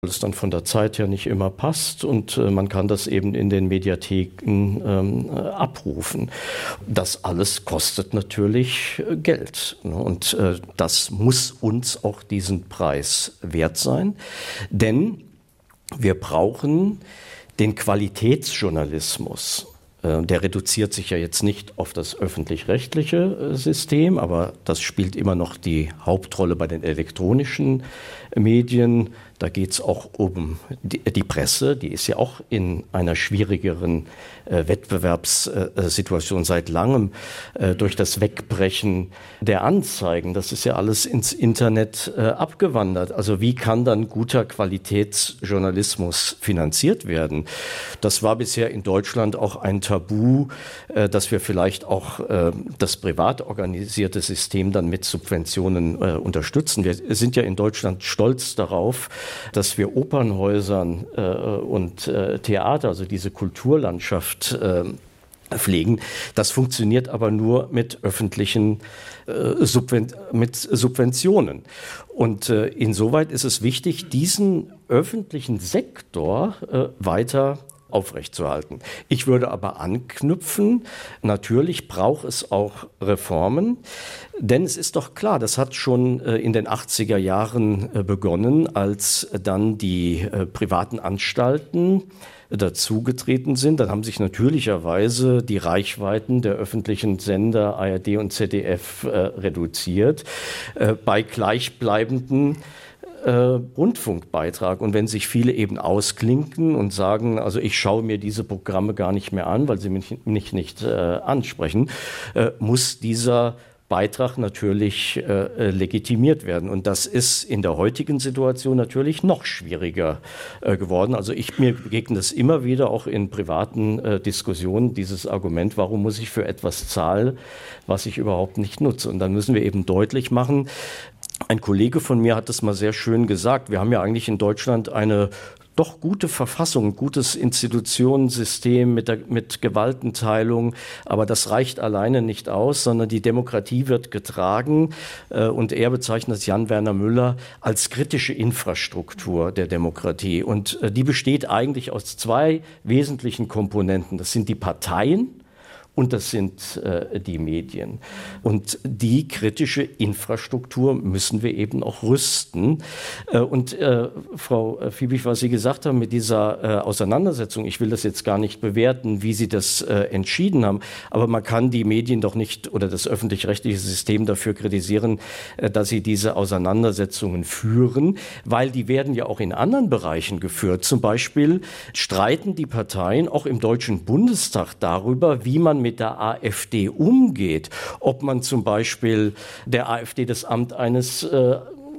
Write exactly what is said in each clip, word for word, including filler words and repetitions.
es dann von der Zeit her nicht immer passt und äh, man kann das eben in den Mediatheken ähm, äh, abrufen. Das alles kostet natürlich äh, Geld, ne? Und äh, das muss uns auch diesen Preis wert sein, denn wir brauchen den Qualitätsjournalismus. Der reduziert sich ja jetzt nicht auf das öffentlich-rechtliche System, aber das spielt immer noch die Hauptrolle bei den elektronischen Medien. Da geht es auch um die, die Presse, die ist ja auch in einer schwierigeren äh, Wettbewerbssituation seit langem äh, durch das Wegbrechen der Anzeigen. Das ist ja alles ins Internet äh, abgewandert. Also wie kann dann guter Qualitätsjournalismus finanziert werden? Das war bisher in Deutschland auch ein Tabu, äh, dass wir vielleicht auch äh, das privat organisierte System dann mit Subventionen äh, unterstützen. Wir sind ja in Deutschland stolz darauf, dass wir Opernhäusern äh, und äh, Theater, also diese Kulturlandschaft äh, pflegen. Das funktioniert aber nur mit öffentlichen äh, Subven- mit Subventionen. Und äh, insoweit ist es wichtig, diesen öffentlichen Sektor äh, weiter aufrechtzuerhalten. Ich würde aber anknüpfen, natürlich braucht es auch Reformen, denn es ist doch klar, das hat schon in den achtziger Jahren begonnen, als dann die privaten Anstalten dazugetreten sind. Dann haben sich natürlicherweise die Reichweiten der öffentlichen Sender A R D und Z D F äh, reduziert, äh, bei gleichbleibenden Äh, Rundfunkbeitrag. Und wenn sich viele eben ausklinken und sagen, also ich schaue mir diese Programme gar nicht mehr an, weil sie mich nicht, nicht äh, ansprechen, äh, muss dieser Beitrag natürlich äh, legitimiert werden. Und das ist in der heutigen Situation natürlich noch schwieriger äh, geworden. Also ich, mir begegnet es immer wieder auch in privaten äh, Diskussionen, dieses Argument, warum muss ich für etwas zahlen, was ich überhaupt nicht nutze? Und dann müssen wir eben deutlich machen, ein Kollege von mir hat es mal sehr schön gesagt, wir haben ja eigentlich in Deutschland eine doch gute Verfassung, ein gutes Institutionensystem mit, der, mit Gewaltenteilung, aber das reicht alleine nicht aus, sondern die Demokratie wird getragen äh, und er bezeichnet es, Jan Werner Müller, als kritische Infrastruktur der Demokratie und äh, die besteht eigentlich aus zwei wesentlichen Komponenten, das sind die Parteien und das sind äh, die Medien. Und die kritische Infrastruktur müssen wir eben auch rüsten. Äh, und äh, Frau Fiebig, was Sie gesagt haben mit dieser äh, Auseinandersetzung, ich will das jetzt gar nicht bewerten, wie Sie das äh, entschieden haben, aber man kann die Medien doch nicht oder das öffentlich-rechtliche System dafür kritisieren, äh, dass sie diese Auseinandersetzungen führen, weil die werden ja auch in anderen Bereichen geführt. Zum Beispiel streiten die Parteien auch im Deutschen Bundestag darüber, wie man mit der AfD umgeht, ob man zum Beispiel der AfD das Amt eines äh,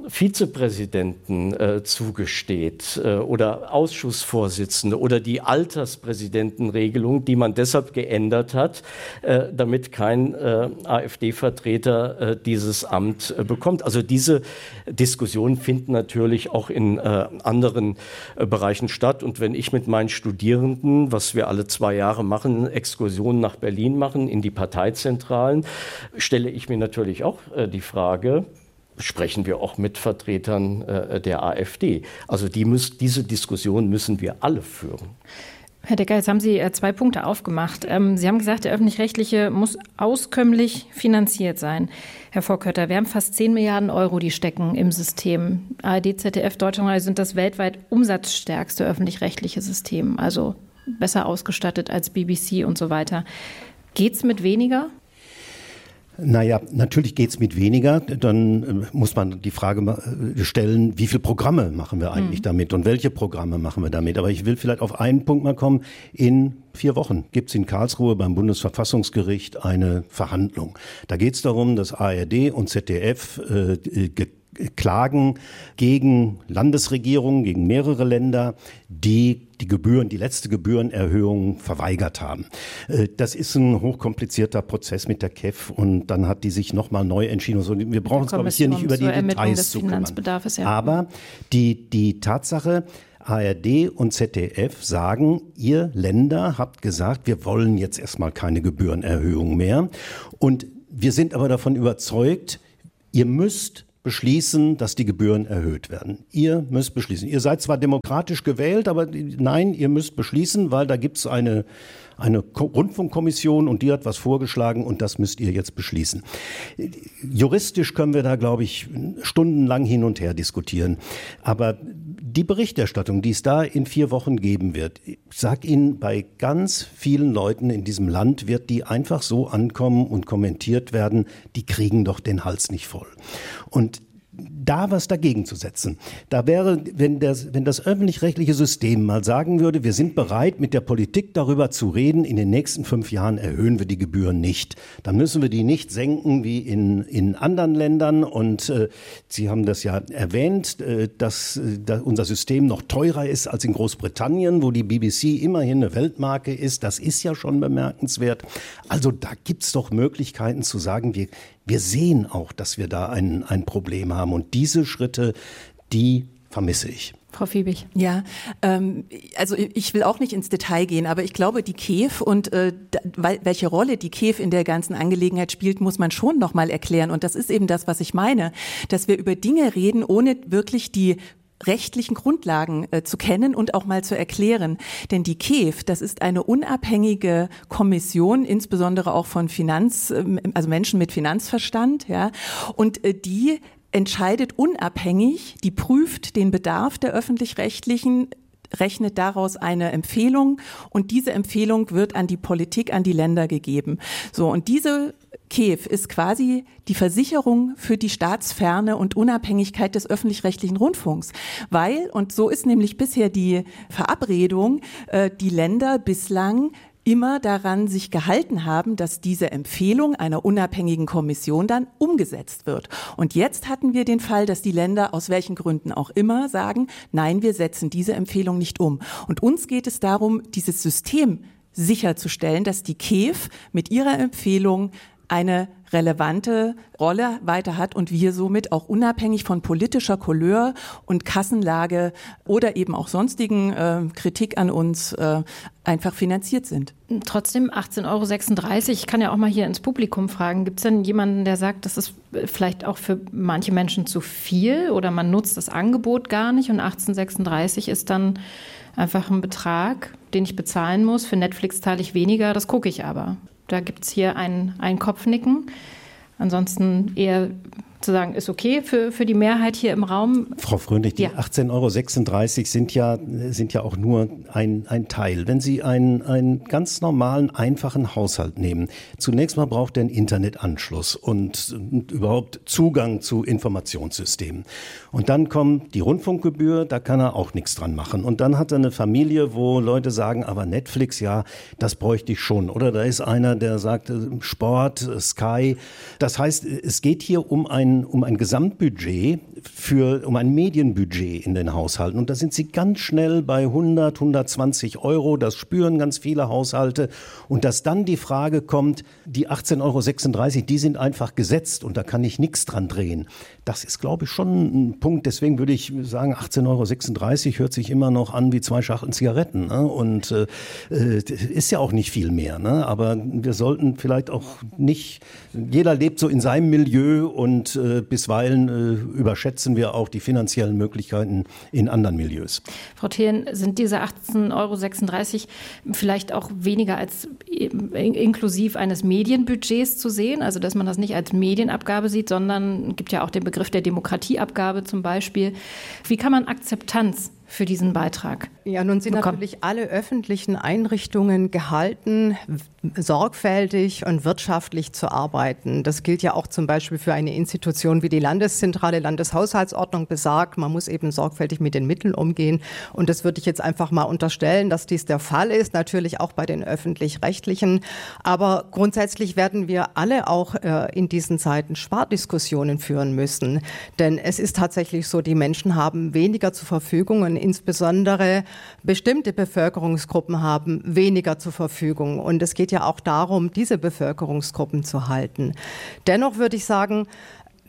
Vizepräsidenten äh, zugesteht äh, oder Ausschussvorsitzende oder die Alterspräsidentenregelung, die man deshalb geändert hat, äh, damit kein äh, AfD-Vertreter äh, dieses Amt äh, bekommt. Also diese Diskussionen finden natürlich auch in äh, anderen äh, Bereichen statt. Und wenn ich mit meinen Studierenden, was wir alle zwei Jahre machen, Exkursionen nach Berlin machen, in die Parteizentralen, stelle ich mir natürlich auch äh, die Frage, sprechen wir auch mit Vertretern äh, der AfD. Also die müssen, diese Diskussion müssen wir alle führen. Herr Decker, jetzt haben Sie äh, zwei Punkte aufgemacht. Ähm, Sie haben gesagt, der Öffentlich-Rechtliche muss auskömmlich finanziert sein. Herr Vorkötter, wir haben fast zehn Milliarden Euro, die stecken im System. A R D, Z D F, Deutschlandradio sind das weltweit umsatzstärkste öffentlich-rechtliche System, also besser ausgestattet als B B C und so weiter. Geht's mit weniger? Naja, natürlich geht's mit weniger. Dann äh, muss man die Frage äh, stellen, wie viele Programme machen wir eigentlich mhm. damit und welche Programme machen wir damit. Aber ich will vielleicht auf einen Punkt mal kommen. In vier Wochen gibt's in Karlsruhe beim Bundesverfassungsgericht eine Verhandlung. Da geht's darum, dass A R D und Z D F äh, ge- Klagen gegen Landesregierungen, gegen mehrere Länder, die die Gebühren, die letzte Gebührenerhöhung verweigert haben. Das ist ein hochkomplizierter Prozess mit der K E F und dann hat die sich nochmal neu entschieden. Also wir brauchen uns, glaube ich, hier nicht über die Details zu kümmern. Ja. Aber die, die Tatsache, A R D und Z D F sagen, ihr Länder habt gesagt, wir wollen jetzt erstmal keine Gebührenerhöhung mehr. Und wir sind aber davon überzeugt, ihr müsst beschließen, dass die Gebühren erhöht werden. Ihr müsst beschließen. Ihr seid zwar demokratisch gewählt, aber nein, ihr müsst beschließen, weil da gibt es eine, eine Rundfunkkommission und die hat was vorgeschlagen und das müsst ihr jetzt beschließen. Juristisch können wir da, glaube ich, stundenlang hin und her diskutieren. Aber die Berichterstattung, die es da in vier Wochen geben wird, ich sag Ihnen, bei ganz vielen Leuten in diesem Land wird die einfach so ankommen und kommentiert werden, die kriegen doch den Hals nicht voll. Und da was dagegen zu setzen. Da wäre, wenn das, wenn das öffentlich-rechtliche System mal sagen würde, wir sind bereit, mit der Politik darüber zu reden, in den nächsten fünf Jahren erhöhen wir die Gebühren nicht. Dann müssen wir die nicht senken wie in, in anderen Ländern. Und äh, Sie haben das ja erwähnt, äh, dass, äh, dass unser System noch teurer ist als in Großbritannien, wo die B B C immerhin eine Weltmarke ist. Das ist ja schon bemerkenswert. Also da gibt's doch Möglichkeiten zu sagen, wir Wir sehen auch, dass wir da ein, ein Problem haben. Und diese Schritte, die vermisse ich. Frau Fiebig. Ja, ähm, also ich will auch nicht ins Detail gehen, aber ich glaube, die K E F und äh, welche Rolle die K E F in der ganzen Angelegenheit spielt, muss man schon noch mal erklären. Und das ist eben das, was ich meine, dass wir über Dinge reden, ohne wirklich die rechtlichen Grundlagen äh, zu kennen und auch mal zu erklären. Denn die K E F, das ist eine unabhängige Kommission, insbesondere auch von Finanz, äh, also Menschen mit Finanzverstand, ja, und äh, die entscheidet unabhängig, die prüft den Bedarf der Öffentlich-Rechtlichen, rechnet daraus eine Empfehlung und diese Empfehlung wird an die Politik, an die Länder gegeben. So, und diese K E F ist quasi die Versicherung für die Staatsferne und Unabhängigkeit des öffentlich-rechtlichen Rundfunks. Weil, und so ist nämlich bisher die Verabredung, äh, die Länder bislang immer daran sich gehalten haben, dass diese Empfehlung einer unabhängigen Kommission dann umgesetzt wird. Und jetzt hatten wir den Fall, dass die Länder aus welchen Gründen auch immer sagen, nein, wir setzen diese Empfehlung nicht um. Und uns geht es darum, dieses System sicherzustellen, dass die K E F mit ihrer Empfehlung eine relevante Rolle weiter hat und wir somit auch unabhängig von politischer Couleur und Kassenlage oder eben auch sonstigen äh, Kritik an uns äh, einfach finanziert sind. Trotzdem achtzehn Euro sechsunddreißig, ich kann ja auch mal hier ins Publikum fragen, gibt es denn jemanden, der sagt, das ist vielleicht auch für manche Menschen zu viel oder man nutzt das Angebot gar nicht und achtzehn sechsunddreißig ist dann einfach ein Betrag, den ich bezahlen muss. Für Netflix zahle ich weniger, das gucke ich aber. Da gibt es hier ein, ein Kopfnicken. Ansonsten eher zu sagen, ist okay für, für die Mehrheit hier im Raum. Frau Fröhlich, die ja. achtzehn Euro sechsunddreißig sind ja, sind ja auch nur ein, ein Teil. Wenn Sie einen, einen ganz normalen, einfachen Haushalt nehmen, zunächst mal braucht er einen Internetanschluss und, und überhaupt Zugang zu Informationssystemen. Und dann kommt die Rundfunkgebühr, da kann er auch nichts dran machen. Und dann hat er eine Familie, wo Leute sagen, aber Netflix, ja, das bräuchte ich schon. Oder da ist einer, der sagt, Sport, Sky. Das heißt, es geht hier um ein um ein Gesamtbudget für, um ein Medienbudget in den Haushalten. Und da sind Sie ganz schnell bei hundert, hundertzwanzig Euro. Das spüren ganz viele Haushalte. Und dass dann die Frage kommt, die achtzehn Euro sechsunddreißig, die sind einfach gesetzt und da kann ich nichts dran drehen. Das ist, glaube ich, schon ein Punkt. Deswegen würde ich sagen, achtzehn Euro sechsunddreißig hört sich immer noch an wie zwei Schachteln Zigaretten. Ne? Und äh, ist ja auch nicht viel mehr. Ne? Aber wir sollten vielleicht auch nicht, jeder lebt so in seinem Milieu und äh, bisweilen äh, überschätzen wir auch die finanziellen Möglichkeiten in anderen Milieus. Frau Thelen, sind diese achtzehn Euro sechsunddreißig vielleicht auch weniger als inklusiv eines Medienbudgets zu sehen? Also dass man das nicht als Medienabgabe sieht, sondern es gibt ja auch den Begriff der Demokratieabgabe zum Beispiel. Wie kann man Akzeptanz für diesen Beitrag? Ja, nun sind bekommen. natürlich alle öffentlichen Einrichtungen gehalten, sorgfältig und wirtschaftlich zu arbeiten. Das gilt ja auch zum Beispiel für eine Institution wie die Landeszentrale. Landeshaushaltsordnung besagt, man muss eben sorgfältig mit den Mitteln umgehen. Und das würde ich jetzt einfach mal unterstellen, dass dies der Fall ist, natürlich auch bei den Öffentlich-Rechtlichen. Aber grundsätzlich werden wir alle auch äh, in diesen Zeiten Spardiskussionen führen müssen. Denn es ist tatsächlich so, die Menschen haben weniger zur Verfügung und insbesondere bestimmte Bevölkerungsgruppen haben weniger zur Verfügung. Und es geht ja auch darum, diese Bevölkerungsgruppen zu halten. Dennoch würde ich sagen,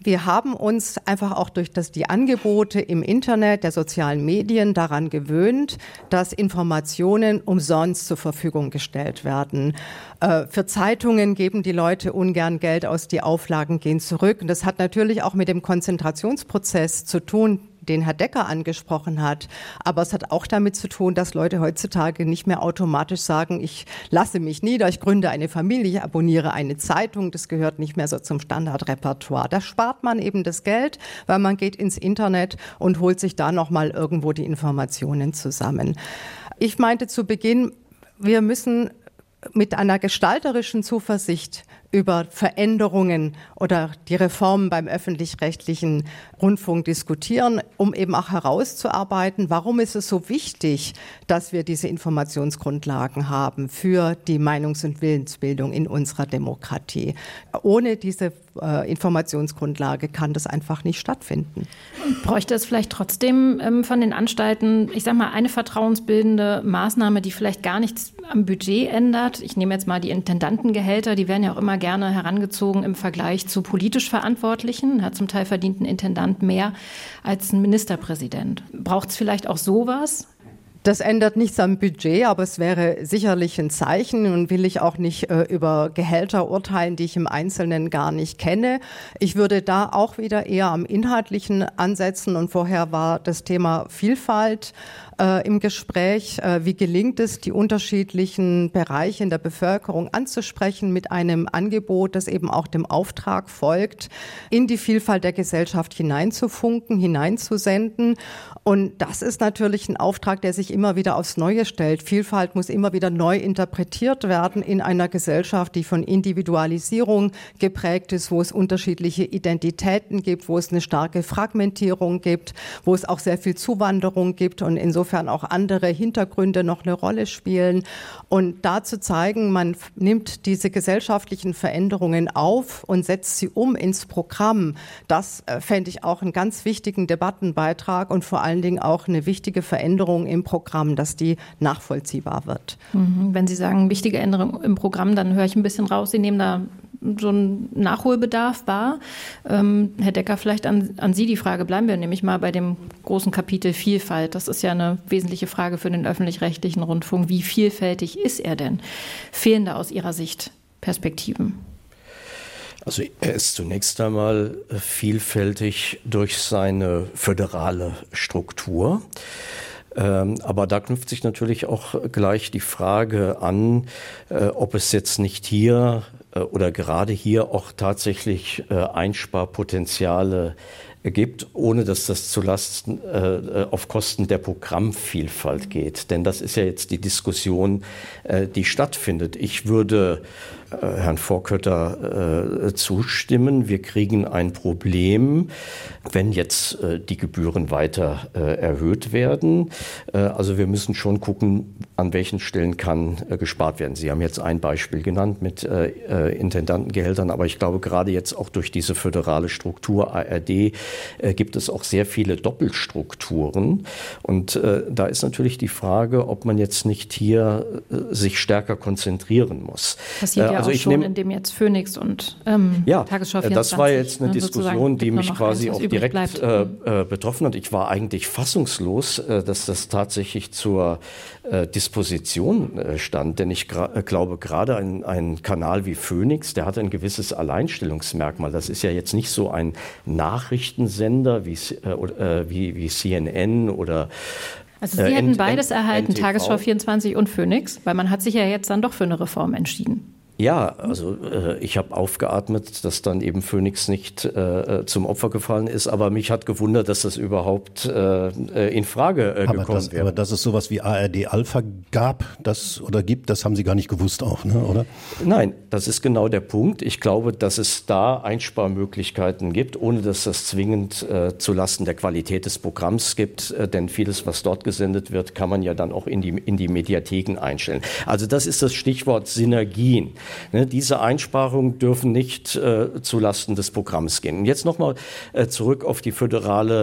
Wir haben uns einfach auch durch das, die Angebote im Internet, der sozialen Medien daran gewöhnt, dass Informationen umsonst zur Verfügung gestellt werden. Äh, für Zeitungen geben die Leute ungern Geld aus, die Auflagen gehen zurück. Und das hat natürlich auch mit dem Konzentrationsprozess zu tun, den Herr Decker angesprochen hat. Aber es hat auch damit zu tun, dass Leute heutzutage nicht mehr automatisch sagen, ich lasse mich nieder, ich gründe eine Familie, ich abonniere eine Zeitung. Das gehört nicht mehr so zum Standardrepertoire. Da spart man eben das Geld, weil man geht ins Internet und holt sich da nochmal irgendwo die Informationen zusammen. Ich meinte zu Beginn, wir müssen mit einer gestalterischen Zuversicht über Veränderungen oder die Reformen beim öffentlich-rechtlichen Rundfunk diskutieren, um eben auch herauszuarbeiten, warum ist es so wichtig, dass wir diese Informationsgrundlagen haben für die Meinungs- und Willensbildung in unserer Demokratie. Ohne diese äh, Informationsgrundlage kann das einfach nicht stattfinden. Bräuchte es vielleicht trotzdem ähm, von den Anstalten, ich sage mal, eine vertrauensbildende Maßnahme, die vielleicht gar nichts am Budget ändert? Ich nehme jetzt mal die Intendantengehälter, die werden ja auch immer gerne herangezogen im Vergleich zu politisch Verantwortlichen. Hat zum Teil verdient ein Intendant mehr als ein Ministerpräsident. Braucht es vielleicht auch sowas? Das ändert nichts am Budget, aber es wäre sicherlich ein Zeichen und will ich auch nicht äh, über Gehälter urteilen, die ich im Einzelnen gar nicht kenne. Ich würde da auch wieder eher am Inhaltlichen ansetzen und vorher war das Thema Vielfalt äh, im Gespräch. Äh, wie gelingt es, die unterschiedlichen Bereiche in der Bevölkerung anzusprechen mit einem Angebot, das eben auch dem Auftrag folgt, in die Vielfalt der Gesellschaft hineinzufunken, hineinzusenden. Und das ist natürlich ein Auftrag, der sich immer wieder aufs Neue stellt. Vielfalt muss immer wieder neu interpretiert werden in einer Gesellschaft, die von Individualisierung geprägt ist, wo es unterschiedliche Identitäten gibt, wo es eine starke Fragmentierung gibt, wo es auch sehr viel Zuwanderung gibt und insofern auch andere Hintergründe noch eine Rolle spielen. Und da zu zeigen, man nimmt diese gesellschaftlichen Veränderungen auf und setzt sie um ins Programm, das äh, fände ich auch einen ganz wichtigen Debattenbeitrag und vor allen Dingen auch eine wichtige Veränderung im Programm, dass die nachvollziehbar wird. Wenn Sie sagen, wichtige Änderung im Programm, dann höre ich ein bisschen raus, Sie nehmen da so einen Nachholbedarf wahr. Ähm, Herr Decker, vielleicht an, an Sie die Frage, bleiben wir nämlich mal bei dem großen Kapitel Vielfalt. Das ist ja eine wesentliche Frage für den öffentlich-rechtlichen Rundfunk. Wie vielfältig ist er denn? Fehlen da aus Ihrer Sicht Perspektiven? Also er ist zunächst einmal vielfältig durch seine föderale Struktur. Ähm, aber da knüpft sich natürlich auch gleich die Frage an, äh, ob es jetzt nicht hier äh, oder gerade hier auch tatsächlich äh, Einsparpotenziale gibt, ohne dass das zulasten, äh, auf Kosten der Programmvielfalt geht. Denn das ist ja jetzt die Diskussion, äh, die stattfindet. Ich würde äh, Herrn Vorkötter äh, zustimmen. Wir kriegen ein Problem, wenn jetzt äh, die Gebühren weiter äh, erhöht werden. Äh, also wir müssen schon gucken, an welchen Stellen kann äh, gespart werden. Sie haben jetzt ein Beispiel genannt mit äh, äh, Intendantengehältern, aber ich glaube gerade jetzt auch durch diese föderale Struktur A R D äh, gibt es auch sehr viele Doppelstrukturen. Und äh, da ist natürlich die Frage, ob man jetzt nicht hier äh, sich stärker konzentrieren muss. Passiert ja äh, also auch ich schon, nehm, indem jetzt Phoenix und ähm, ja, Tagesschau vierundzwanzig. Das war jetzt eine ne, Diskussion, die mich quasi eins, auch direkt äh, äh, betroffen hat. Ich war eigentlich fassungslos, äh, dass das tatsächlich zur äh, Disposition äh, stand. Denn ich gra- äh, glaube, gerade ein, ein Kanal wie Phoenix, der hat ein gewisses Alleinstellungsmerkmal. Das ist ja jetzt nicht so ein Nachrichtensender wie, äh, wie, wie C N N oder Also Sie äh, hätten N- beides N- erhalten, N T V. Tagesschau vierundzwanzig und Phoenix, weil man hat sich ja jetzt dann doch für eine Reform entschieden. Ja, also äh, ich habe aufgeatmet, dass dann eben Phoenix nicht äh, zum Opfer gefallen ist, aber mich hat gewundert, dass das überhaupt äh, in Frage äh, aber gekommen das, wäre. Aber dass es sowas wie A R D Alpha gab das oder gibt, das haben Sie gar nicht gewusst auch, ne, oder? Nein, das ist genau der Punkt. Ich glaube, dass es da Einsparmöglichkeiten gibt, ohne dass das zwingend äh, zulasten der Qualität des Programms gibt, äh, denn vieles, was dort gesendet wird, kann man ja dann auch in die, in die Mediatheken einstellen. Also das ist das Stichwort Synergien. Ne, diese Einsparungen dürfen nicht äh, zulasten des Programms gehen. Und jetzt nochmal äh, zurück auf die föderale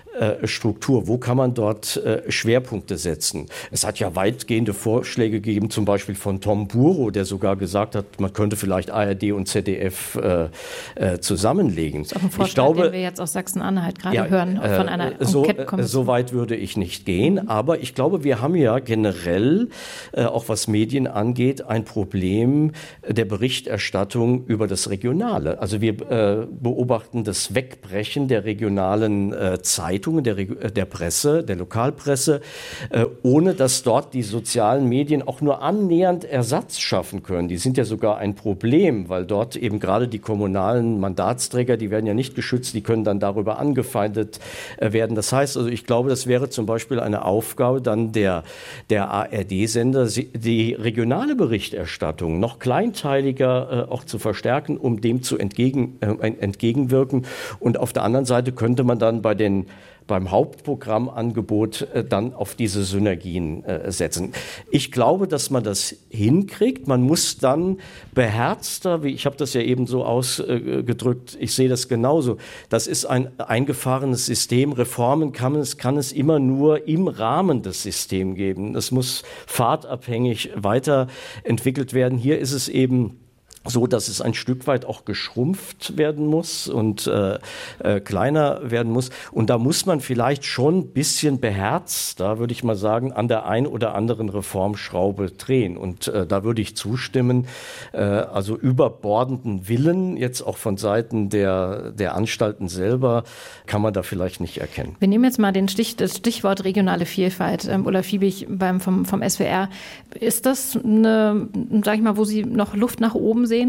Struktur? Wo kann man dort äh, Schwerpunkte setzen? Es hat ja weitgehende Vorschläge gegeben, zum Beispiel von Tom Buro, der sogar gesagt hat, man könnte vielleicht A R D und Z D F äh, äh, zusammenlegen. Das ist auch ein Vorschlag, ich glaube, den wir jetzt aus Sachsen-Anhalt gerade ja, hören, äh, von einer so, Enquete-Kommission. So weit würde ich nicht gehen, mhm. aber ich glaube, wir haben ja generell, äh, auch was Medien angeht, ein Problem der Berichterstattung über das Regionale. Also wir äh, beobachten das Wegbrechen der regionalen äh, Zeitungen, Der, der Presse, der Lokalpresse, äh, ohne dass dort die sozialen Medien auch nur annähernd Ersatz schaffen können. Die sind ja sogar ein Problem, weil dort eben gerade die kommunalen Mandatsträger, die werden ja nicht geschützt, die können dann darüber angefeindet äh, werden. Das heißt also, ich glaube, das wäre zum Beispiel eine Aufgabe dann der, der A R D-Sender, die regionale Berichterstattung noch kleinteiliger äh, auch zu verstärken, um dem zu entgegen, äh, entgegenwirken. Und auf der anderen Seite könnte man dann bei den beim Hauptprogrammangebot äh, dann auf diese Synergien äh, setzen. Ich glaube, dass man das hinkriegt. Man muss dann beherzter, wie ich habe das ja eben so ausgedrückt, ich sehe das genauso. Das ist ein eingefahrenes System. Reformen kann es, kann es immer nur im Rahmen des Systems geben. Es muss fahrtabhängig weiterentwickelt werden. Hier ist es eben so, dass es ein Stück weit auch geschrumpft werden muss und äh, äh, kleiner werden muss. Und da muss man vielleicht schon ein bisschen beherzter, würde ich mal sagen, an der ein oder anderen Reformschraube drehen. Und äh, da würde ich zustimmen. Äh, also überbordenden Willen, jetzt auch von Seiten der, der Anstalten selber, kann man da vielleicht nicht erkennen. Wir nehmen jetzt mal den Stich, das Stichwort regionale Vielfalt. Ähm, Ulla Fiebig beim, vom, vom S W R. Ist das eine, sag ich mal, wo Sie noch Luft nach oben sehen?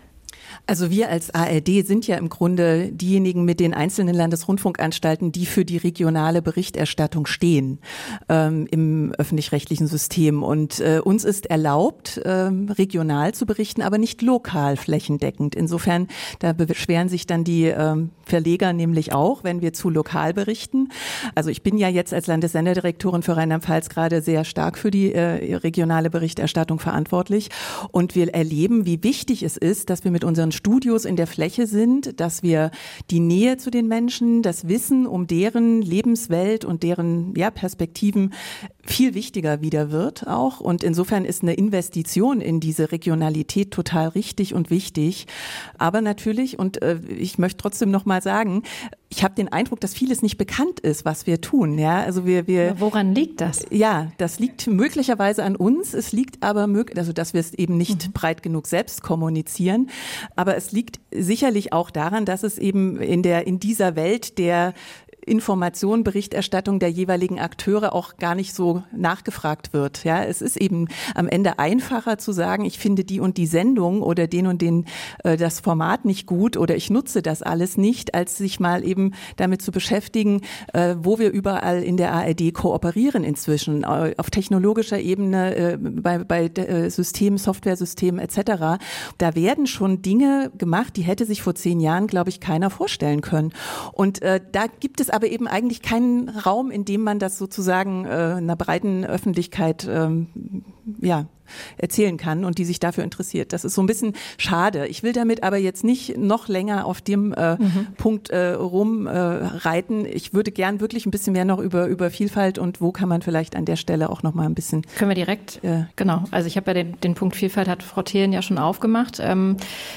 Also wir als A R D sind ja im Grunde diejenigen mit den einzelnen Landesrundfunkanstalten, die für die regionale Berichterstattung stehen ähm, im öffentlich-rechtlichen System. Und äh, uns ist erlaubt, ähm, regional zu berichten, aber nicht lokal flächendeckend. Insofern, da beschweren sich dann die ähm, Verleger nämlich auch, wenn wir zu lokal berichten. Also ich bin ja jetzt als Landessenderdirektorin für Rheinland-Pfalz gerade sehr stark für die äh, regionale Berichterstattung verantwortlich. Und wir erleben, wie wichtig es ist, dass wir mit unseren Studios in der Fläche sind, dass wir die Nähe zu den Menschen, das Wissen um deren Lebenswelt und deren ja, Perspektiven viel wichtiger wieder wird auch. Und insofern ist eine Investition in diese Regionalität total richtig und wichtig. Aber natürlich, und äh, ich möchte trotzdem noch mal sagen, ich habe den Eindruck, dass vieles nicht bekannt ist, was wir tun. Ja, also wir, wir. Woran liegt das? Ja, das liegt möglicherweise an uns. Es liegt aber möglich, also dass wir es eben nicht mhm. breit genug selbst kommunizieren. Aber es liegt sicherlich auch daran, dass es eben in der in dieser Welt der Information, Berichterstattung der jeweiligen Akteure auch gar nicht so nachgefragt wird. Ja, es ist eben am Ende einfacher zu sagen, ich finde die und die Sendung oder den und den äh, das Format nicht gut oder ich nutze das alles nicht, als sich mal eben damit zu beschäftigen, äh, wo wir überall in der A R D kooperieren inzwischen, äh, auf technologischer Ebene, äh, bei, bei äh, Systemen, Softwaresystemen et cetera. Da werden schon Dinge gemacht, die hätte sich vor zehn Jahren, glaube ich, keiner vorstellen können. Und äh, da gibt es aber eben eigentlich keinen Raum, in dem man das sozusagen äh, einer breiten Öffentlichkeit ähm, ja, erzählen kann und die sich dafür interessiert. Das ist so ein bisschen schade. Ich will damit aber jetzt nicht noch länger auf dem äh, mhm. Punkt äh, rumreiten. Äh, ich würde gern wirklich ein bisschen mehr noch über, über Vielfalt und wo kann man vielleicht an der Stelle auch noch mal ein bisschen... Können wir direkt, äh, genau. Also ich habe ja den, den Punkt Vielfalt, hat Frau Thelen ja schon aufgemacht. Ähm,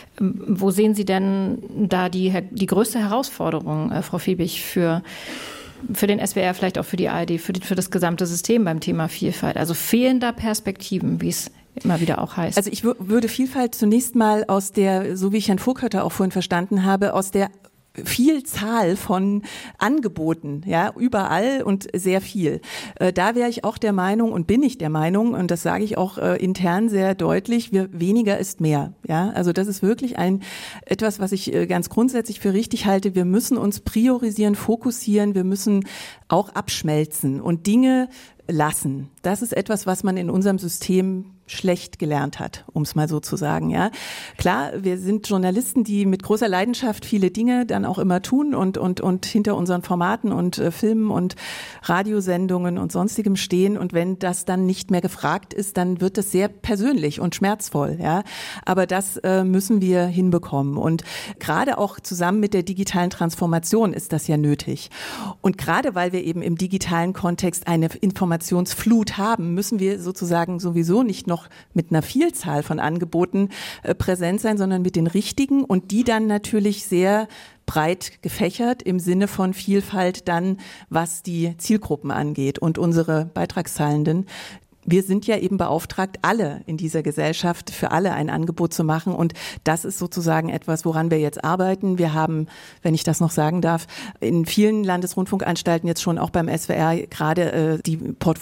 wo sehen Sie denn da die, die größte Herausforderung, äh, Frau Fiebig, für... für den S W R, vielleicht auch für die A R D, für, die, für das gesamte System beim Thema Vielfalt? Also fehlender Perspektiven, wie es immer wieder auch heißt. Also ich w- würde Vielfalt zunächst mal aus der, so wie ich Herrn Vogkötter auch vorhin verstanden habe, aus der Vielzahl von Angeboten, ja, überall und sehr viel. Äh, da wäre ich auch der Meinung und bin ich der Meinung, und das sage ich auch äh, intern sehr deutlich, wir, weniger ist mehr. Ja, also das ist wirklich ein etwas, was ich äh, ganz grundsätzlich für richtig halte. Wir müssen uns priorisieren, fokussieren, wir müssen auch abschmelzen und Dinge lassen. Das ist etwas, was man in unserem System schlecht gelernt hat, um es mal so zu sagen. Ja, klar, wir sind Journalisten, die mit großer Leidenschaft viele Dinge dann auch immer tun und und und hinter unseren Formaten und äh, Filmen und Radiosendungen und sonstigem stehen. Und wenn das dann nicht mehr gefragt ist, dann wird es sehr persönlich und schmerzvoll. Ja, aber das äh, müssen wir hinbekommen. Und gerade auch zusammen mit der digitalen Transformation ist das ja nötig. Und gerade weil wir eben im digitalen Kontext eine Informationsflut haben, müssen wir sozusagen sowieso nicht noch noch mit einer Vielzahl von Angeboten äh, präsent sein, sondern mit den richtigen und die dann natürlich sehr breit gefächert im Sinne von Vielfalt dann, was die Zielgruppen angeht und unsere Beitragszahlenden. Wir sind ja eben beauftragt, alle in dieser Gesellschaft, für alle ein Angebot zu machen. Und das ist sozusagen etwas, woran wir jetzt arbeiten. Wir haben, wenn ich das noch sagen darf, in vielen Landesrundfunkanstalten jetzt schon auch beim S W R gerade äh, die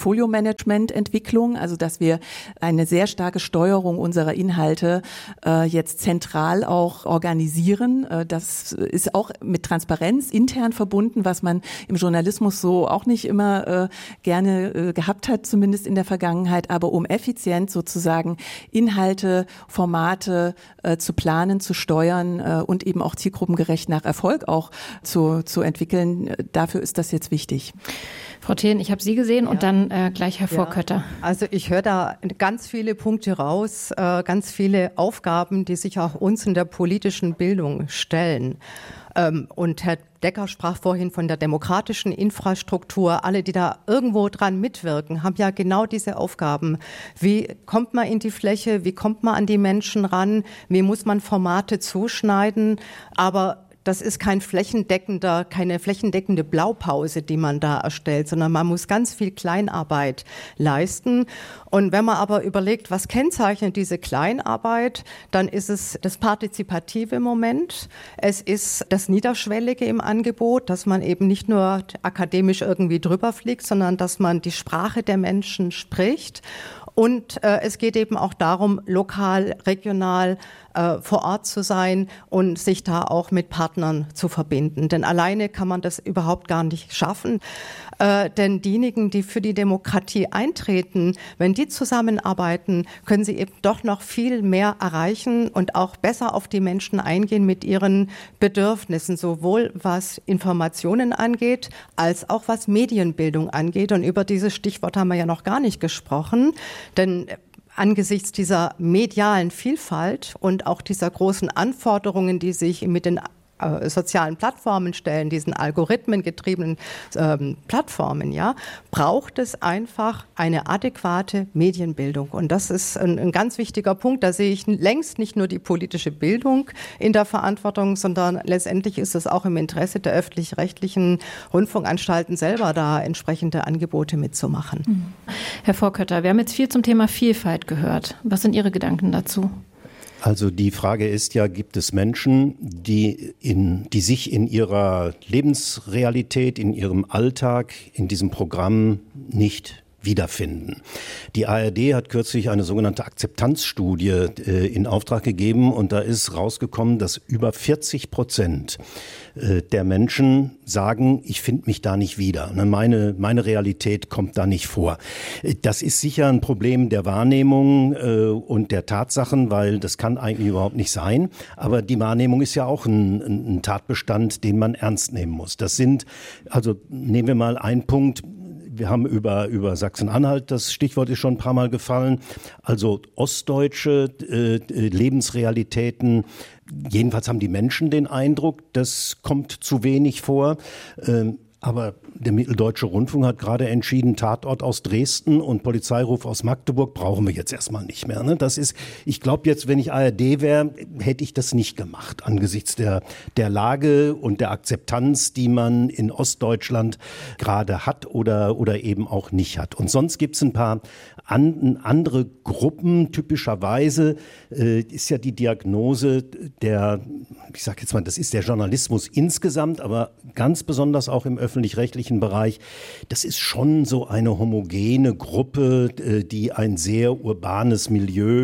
Portfolio-Management-Entwicklung, also dass wir eine sehr starke Steuerung unserer Inhalte äh, jetzt zentral auch organisieren. Äh, das ist auch mit Transparenz intern verbunden, was man im Journalismus so auch nicht immer äh, gerne äh, gehabt hat, zumindest in der Vergangenheit. Aber um effizient sozusagen Inhalte, Formate äh, zu planen, zu steuern äh, und eben auch zielgruppengerecht nach Erfolg auch zu, zu entwickeln, äh, dafür ist das jetzt wichtig. Frau Thelen, ich habe Sie gesehen ja. und dann äh, gleich Herr Vorkötter. Ja. Also ich höre da ganz viele Punkte raus, äh, ganz viele Aufgaben, die sich auch uns in der politischen Bildung stellen. Ähm, und Herr Decker sprach vorhin von der demokratischen Infrastruktur. Alle, die da irgendwo dran mitwirken, haben ja genau diese Aufgaben. Wie kommt man in die Fläche? Wie kommt man an die Menschen ran? Wie muss man Formate zuschneiden? Aber das ist kein flächendeckender, keine flächendeckende Blaupause, die man da erstellt, sondern man muss ganz viel Kleinarbeit leisten. Und wenn man aber überlegt, was kennzeichnet diese Kleinarbeit, dann ist es das partizipative Moment. Es ist das Niederschwellige im Angebot, dass man eben nicht nur akademisch irgendwie drüber fliegt, sondern dass man die Sprache der Menschen spricht. Und äh, es geht eben auch darum, lokal, regional äh, vor Ort zu sein und sich da auch mit Partnern zu verbinden. Denn alleine kann man das überhaupt gar nicht schaffen. Äh, denn diejenigen, die für die Demokratie eintreten, wenn die zusammenarbeiten, können sie eben doch noch viel mehr erreichen und auch besser auf die Menschen eingehen mit ihren Bedürfnissen, sowohl was Informationen angeht, als auch was Medienbildung angeht. Und über dieses Stichwort haben wir ja noch gar nicht gesprochen. Denn angesichts dieser medialen Vielfalt und auch dieser großen Anforderungen, die sich mit den äh, sozialen Plattformen stellen, diesen algorithmengetriebenen ähm, Plattformen, ja, braucht es einfach eine adäquate Medienbildung. Und das ist ein, ein ganz wichtiger Punkt. Da sehe ich längst nicht nur die politische Bildung in der Verantwortung, sondern letztendlich ist es auch im Interesse der öffentlich-rechtlichen Rundfunkanstalten selber, da entsprechende Angebote mitzumachen. Mhm. Herr Vorkötter, wir haben jetzt viel zum Thema Vielfalt gehört. Was sind Ihre Gedanken dazu? Also die Frage ist ja, gibt es Menschen, die, in, die sich in ihrer Lebensrealität, in ihrem Alltag, in diesem Programm nicht wiederfinden. Die A R D hat kürzlich eine sogenannte Akzeptanzstudie äh, in Auftrag gegeben und da ist rausgekommen, dass über vierzig Prozent äh, der Menschen sagen, ich finde mich da nicht wieder. Ne, meine, meine Realität kommt da nicht vor. Das ist sicher ein Problem der Wahrnehmung äh, und der Tatsachen, weil das kann eigentlich überhaupt nicht sein. Aber die Wahrnehmung ist ja auch ein, ein Tatbestand, den man ernst nehmen muss. Das sind, also nehmen wir mal einen Punkt. Wir haben über, über Sachsen-Anhalt, das Stichwort ist schon ein paar Mal gefallen, also ostdeutsche äh, Lebensrealitäten. Jedenfalls haben die Menschen den Eindruck, das kommt zu wenig vor. Ähm, Aber der Mitteldeutsche Rundfunk hat gerade entschieden, Tatort aus Dresden und Polizeiruf aus Magdeburg brauchen wir jetzt erstmal nicht mehr. Ne? Das ist, ich glaube jetzt, wenn ich A R D wäre, hätte ich das nicht gemacht angesichts der, der Lage und der Akzeptanz, die man in Ostdeutschland gerade hat oder, oder eben auch nicht hat. Und sonst gibt es ein paar an, andere Gruppen. Typischerweise äh, ist ja die Diagnose der, ich sage jetzt mal, das ist der Journalismus insgesamt, aber ganz besonders auch im öffentlich-rechtlichen Bereich. Das ist schon so eine homogene Gruppe, die ein sehr urbanes Milieu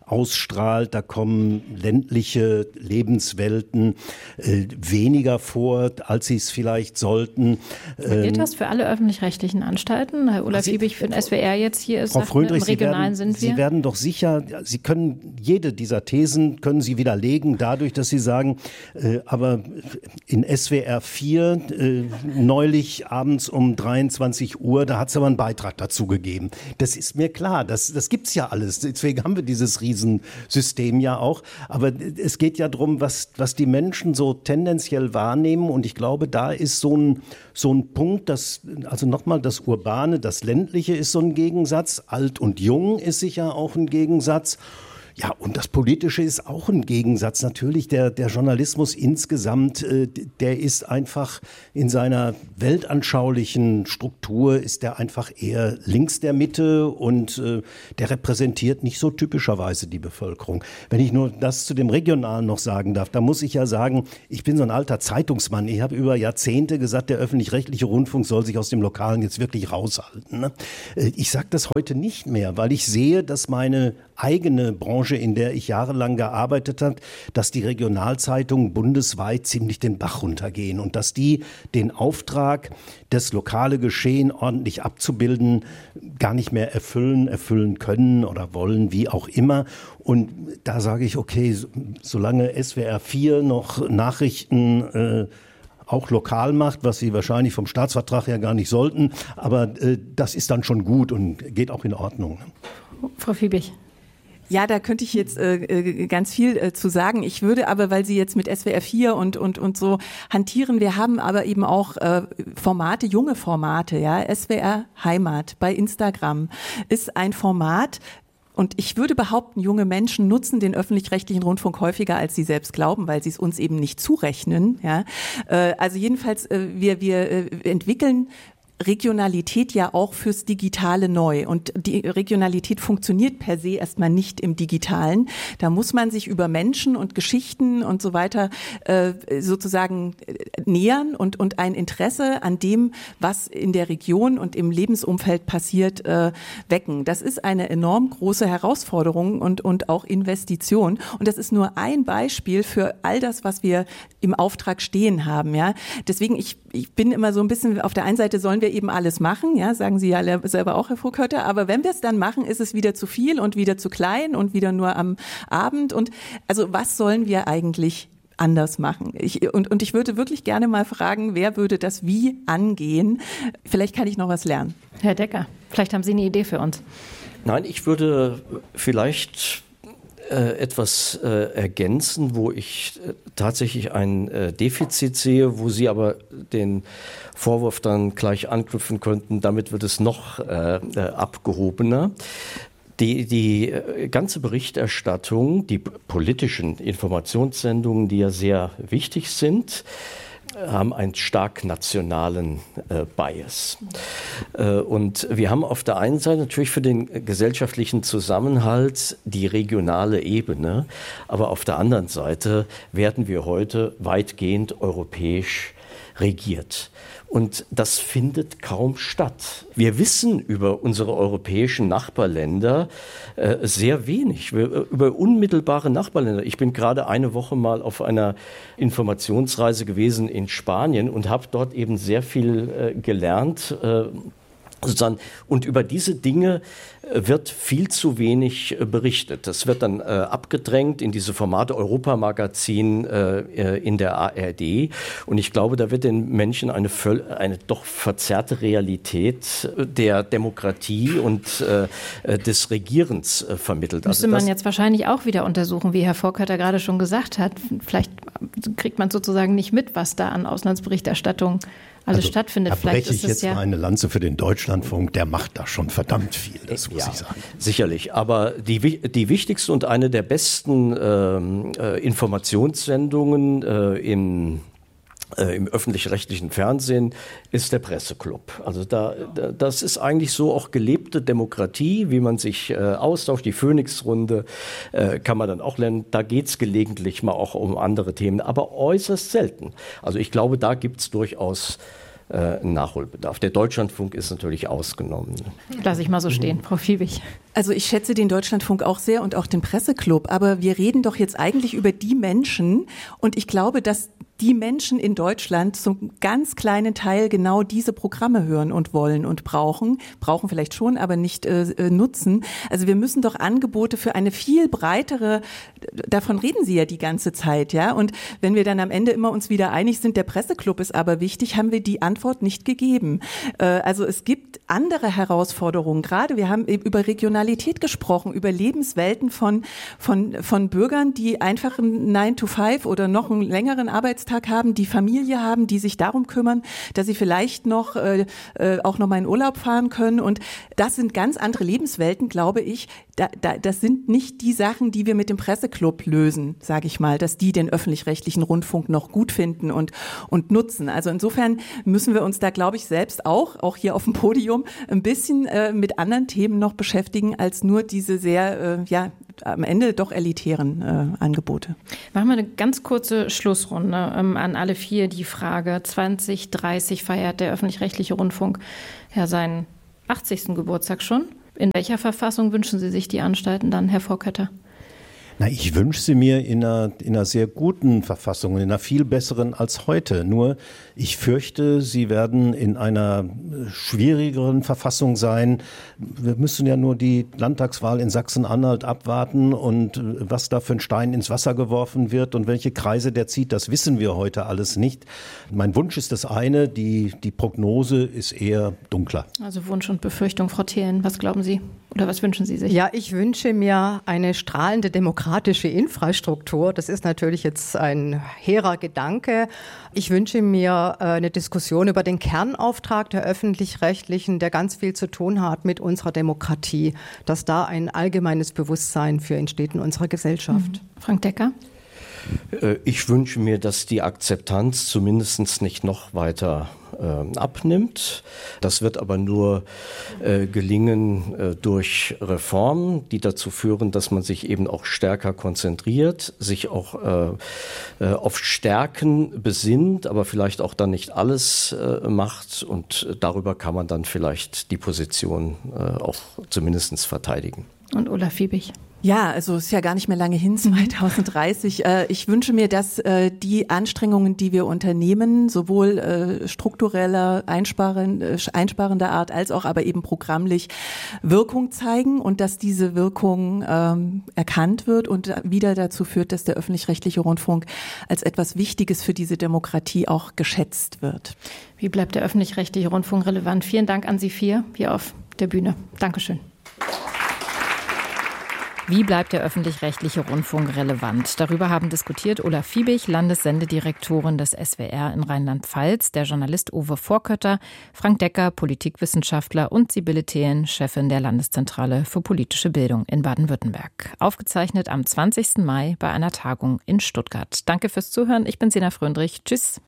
ausstrahlt. Da kommen ländliche Lebenswelten äh, weniger vor, als sie es vielleicht sollten. Gilt das für alle öffentlich-rechtlichen Anstalten? Herr Olaf Fiebig für den S W R jetzt hier ist, Frau sagt, Fröndrich, im Regionalen Sie werden, sind wir. Sie werden doch sicher, Sie können jede dieser Thesen können Sie widerlegen, dadurch, dass Sie sagen, äh, aber in S W R vier äh, neulich abends um dreiundzwanzig Uhr, da hat es aber einen Beitrag dazu gegeben. Das ist mir klar, das, das gibt's ja alles. Deswegen haben wir dieses Riesensystem ja auch. Aber es geht ja darum, was, was die Menschen so tendenziell wahrnehmen. Und ich glaube, da ist so ein, so ein Punkt, dass, also nochmal, das Urbane, das Ländliche ist so ein Gegensatz. Alt und Jung ist sicher auch ein Gegensatz. Ja, und das Politische ist auch ein Gegensatz. Natürlich, der, der Journalismus insgesamt, äh, der ist einfach in seiner weltanschaulichen Struktur, ist der einfach eher links der Mitte und äh, der repräsentiert nicht so typischerweise die Bevölkerung. Wenn ich nur das zu dem Regionalen noch sagen darf, da muss ich ja sagen, ich bin so ein alter Zeitungsmann. Ich habe über Jahrzehnte gesagt, der öffentlich-rechtliche Rundfunk soll sich aus dem Lokalen jetzt wirklich raushalten. Ne? Äh, ich sage das heute nicht mehr, weil ich sehe, dass meine eigene Branche, in der ich jahrelang gearbeitet habe, dass die Regionalzeitungen bundesweit ziemlich den Bach runtergehen und dass die den Auftrag, das lokale Geschehen ordentlich abzubilden, gar nicht mehr erfüllen, erfüllen können oder wollen, wie auch immer. Und da sage ich, okay, solange S W R vier noch Nachrichten äh, auch lokal macht, was sie wahrscheinlich vom Staatsvertrag her gar nicht sollten, aber äh, das ist dann schon gut und geht auch in Ordnung. Frau Fiebig. Ja, da könnte ich jetzt äh, ganz viel äh, zu sagen. Ich würde aber, weil Sie jetzt mit S W R vier und und und so hantieren, wir haben aber eben auch äh, Formate, junge Formate, ja. S W R Heimat bei Instagram ist ein Format. Und ich würde behaupten, junge Menschen nutzen den öffentlich-rechtlichen Rundfunk häufiger, als sie selbst glauben, weil sie es uns eben nicht zurechnen. Ja, äh, also jedenfalls, äh, wir wir äh, entwickeln Regionalität ja auch fürs Digitale neu. Und die Regionalität funktioniert per se erstmal nicht im Digitalen. Da muss man sich über Menschen und Geschichten und so weiter äh, sozusagen nähern und, und ein Interesse an dem, was in der Region und im Lebensumfeld passiert, äh, wecken. Das ist eine enorm große Herausforderung und, und auch Investition. Und das ist nur ein Beispiel für all das, was wir im Auftrag stehen haben. Ja, deswegen, ich, ich bin immer so ein bisschen, auf der einen Seite sollen wir eben alles machen, ja, sagen Sie ja selber auch, Herr Voghötter, aber wenn wir es dann machen, ist es wieder zu viel und wieder zu klein und wieder nur am Abend. Und also was sollen wir eigentlich anders machen? Ich, und, und ich würde wirklich gerne mal fragen, wer würde das wie angehen? Vielleicht kann ich noch was lernen. Herr Decker, vielleicht haben Sie eine Idee für uns. Nein, ich würde vielleicht äh, etwas äh, ergänzen, wo ich äh, tatsächlich ein äh, Defizit sehe, wo Sie aber den Vorwurf dann gleich anknüpfen könnten, damit wird es noch äh, äh, abgehobener. Die, die ganze Berichterstattung, die politischen Informationssendungen, die ja sehr wichtig sind, haben einen stark nationalen äh, Bias. Äh, und wir haben auf der einen Seite natürlich für den gesellschaftlichen Zusammenhalt die regionale Ebene, aber auf der anderen Seite werden wir heute weitgehend europäisch regiert. Und das findet kaum statt. Wir wissen über unsere europäischen Nachbarländer äh, sehr wenig, wir, über unmittelbare Nachbarländer. Ich bin gerade eine Woche mal auf einer Informationsreise gewesen in Spanien und habe dort eben sehr viel äh, gelernt. Äh, Und über diese Dinge wird viel zu wenig berichtet. Das wird dann äh, abgedrängt in diese Formate Europamagazin äh, in der A R D. Und ich glaube, da wird den Menschen eine, völ- eine doch verzerrte Realität der Demokratie und äh, des Regierens äh, vermittelt. Müsste also man jetzt wahrscheinlich auch wieder untersuchen, wie Herr Voghötter gerade schon gesagt hat. Vielleicht kriegt man sozusagen nicht mit, was da an Auslandsberichterstattung alles also, stattfindet. Da Vielleicht breche ich ist es jetzt ja mal eine Lanze für den Deutschlandfunk, der macht da schon verdammt viel, das muss ja, ich sagen. Sicherlich, aber die, die wichtigste und eine der besten ähm, äh, Informationssendungen äh, im Äh, im öffentlich-rechtlichen Fernsehen ist der Presseclub. Also da, da, das ist eigentlich so auch gelebte Demokratie, wie man sich äh, austauscht. Die Phoenix-Runde äh, kann man dann auch lernen. Da geht es gelegentlich mal auch um andere Themen, aber äußerst selten. Also ich glaube, da gibt es durchaus äh, Nachholbedarf. Der Deutschlandfunk ist natürlich ausgenommen. Lass ich mal so stehen, Frau Fiebig. Also ich schätze den Deutschlandfunk auch sehr und auch den Presseclub, aber wir reden doch jetzt eigentlich über die Menschen und ich glaube, dass die Menschen in Deutschland zum ganz kleinen Teil genau diese Programme hören und wollen und brauchen. Brauchen vielleicht schon, aber nicht äh, nutzen. Also wir müssen doch Angebote für eine viel breitere, davon reden Sie ja die ganze Zeit, ja. Und wenn wir dann am Ende immer uns wieder einig sind, der Presseclub ist aber wichtig, haben wir die Antwort nicht gegeben. Äh, also es gibt andere Herausforderungen. Gerade wir haben über Regionalität gesprochen, über Lebenswelten von, von, von Bürgern, die einfach einen nine to five oder noch einen längeren Arbeitstag haben, die Familie haben, die sich darum kümmern, dass sie vielleicht noch äh, auch noch mal in Urlaub fahren können. Und das sind ganz andere Lebenswelten, glaube ich. Da, da, das sind nicht die Sachen, die wir mit dem Presseclub lösen, sage ich mal, dass die den öffentlich-rechtlichen Rundfunk noch gut finden und, und nutzen. Also insofern müssen wir uns da, glaube ich, selbst auch, auch hier auf dem Podium, ein bisschen äh, mit anderen Themen noch beschäftigen, als nur diese sehr, äh, ja, am Ende doch elitären äh, Angebote. Machen wir eine ganz kurze Schlussrunde ähm, an alle vier. Die Frage, zwanzig dreißig feiert der öffentlich-rechtliche Rundfunk ja seinen achtzigsten Geburtstag schon. In welcher Verfassung wünschen Sie sich die Anstalten dann, Herr Vorkötter? Na, ich wünsche sie mir in einer, in einer sehr guten Verfassung, in einer viel besseren als heute. Nur ich fürchte, sie werden in einer schwierigeren Verfassung sein. Wir müssen ja nur die Landtagswahl in Sachsen-Anhalt abwarten und was da für ein Stein ins Wasser geworfen wird und welche Kreise der zieht, das wissen wir heute alles nicht. Mein Wunsch ist das eine, die, die Prognose ist eher dunkler. Also Wunsch und Befürchtung, Frau Thelen, was glauben Sie oder was wünschen Sie sich? Ja, ich wünsche mir eine strahlende Demokratie. Infrastruktur. Das ist natürlich jetzt ein hehrer Gedanke. Ich wünsche mir äh, eine Diskussion über den Kernauftrag der Öffentlich-Rechtlichen, der ganz viel zu tun hat mit unserer Demokratie, dass da ein allgemeines Bewusstsein für entsteht in unserer Gesellschaft. Mhm. Frank Decker? Ich wünsche mir, dass die Akzeptanz zumindest nicht noch weiter äh, abnimmt. Das wird aber nur äh, gelingen äh, durch Reformen, die dazu führen, dass man sich eben auch stärker konzentriert, sich auch äh, äh, auf Stärken besinnt, aber vielleicht auch dann nicht alles äh, macht. Und darüber kann man dann vielleicht die Position äh, auch zumindest verteidigen. Und Ulla Fiebig? Ja, also es ist ja gar nicht mehr lange hin, zwanzig dreißig. Ich wünsche mir, dass die Anstrengungen, die wir unternehmen, sowohl struktureller, einsparender Art als auch aber eben programmlich Wirkung zeigen und dass diese Wirkung ähm, erkannt wird und wieder dazu führt, dass der öffentlich-rechtliche Rundfunk als etwas Wichtiges für diese Demokratie auch geschätzt wird. Wie bleibt der öffentlich-rechtliche Rundfunk relevant? Vielen Dank an Sie vier hier auf der Bühne. Dankeschön. Wie bleibt der öffentlich-rechtliche Rundfunk relevant? Darüber haben diskutiert Ulla Fiebig, Landessendedirektorin des S W R in Rheinland-Pfalz, der Journalist Uwe Vorkötter, Frank Decker, Politikwissenschaftler und Sibylle Thelen, Chefin der Landeszentrale für politische Bildung in Baden-Württemberg. Aufgezeichnet am zwanzigsten Mai bei einer Tagung in Stuttgart. Danke fürs Zuhören. Ich bin Sina Fröndrich. Tschüss.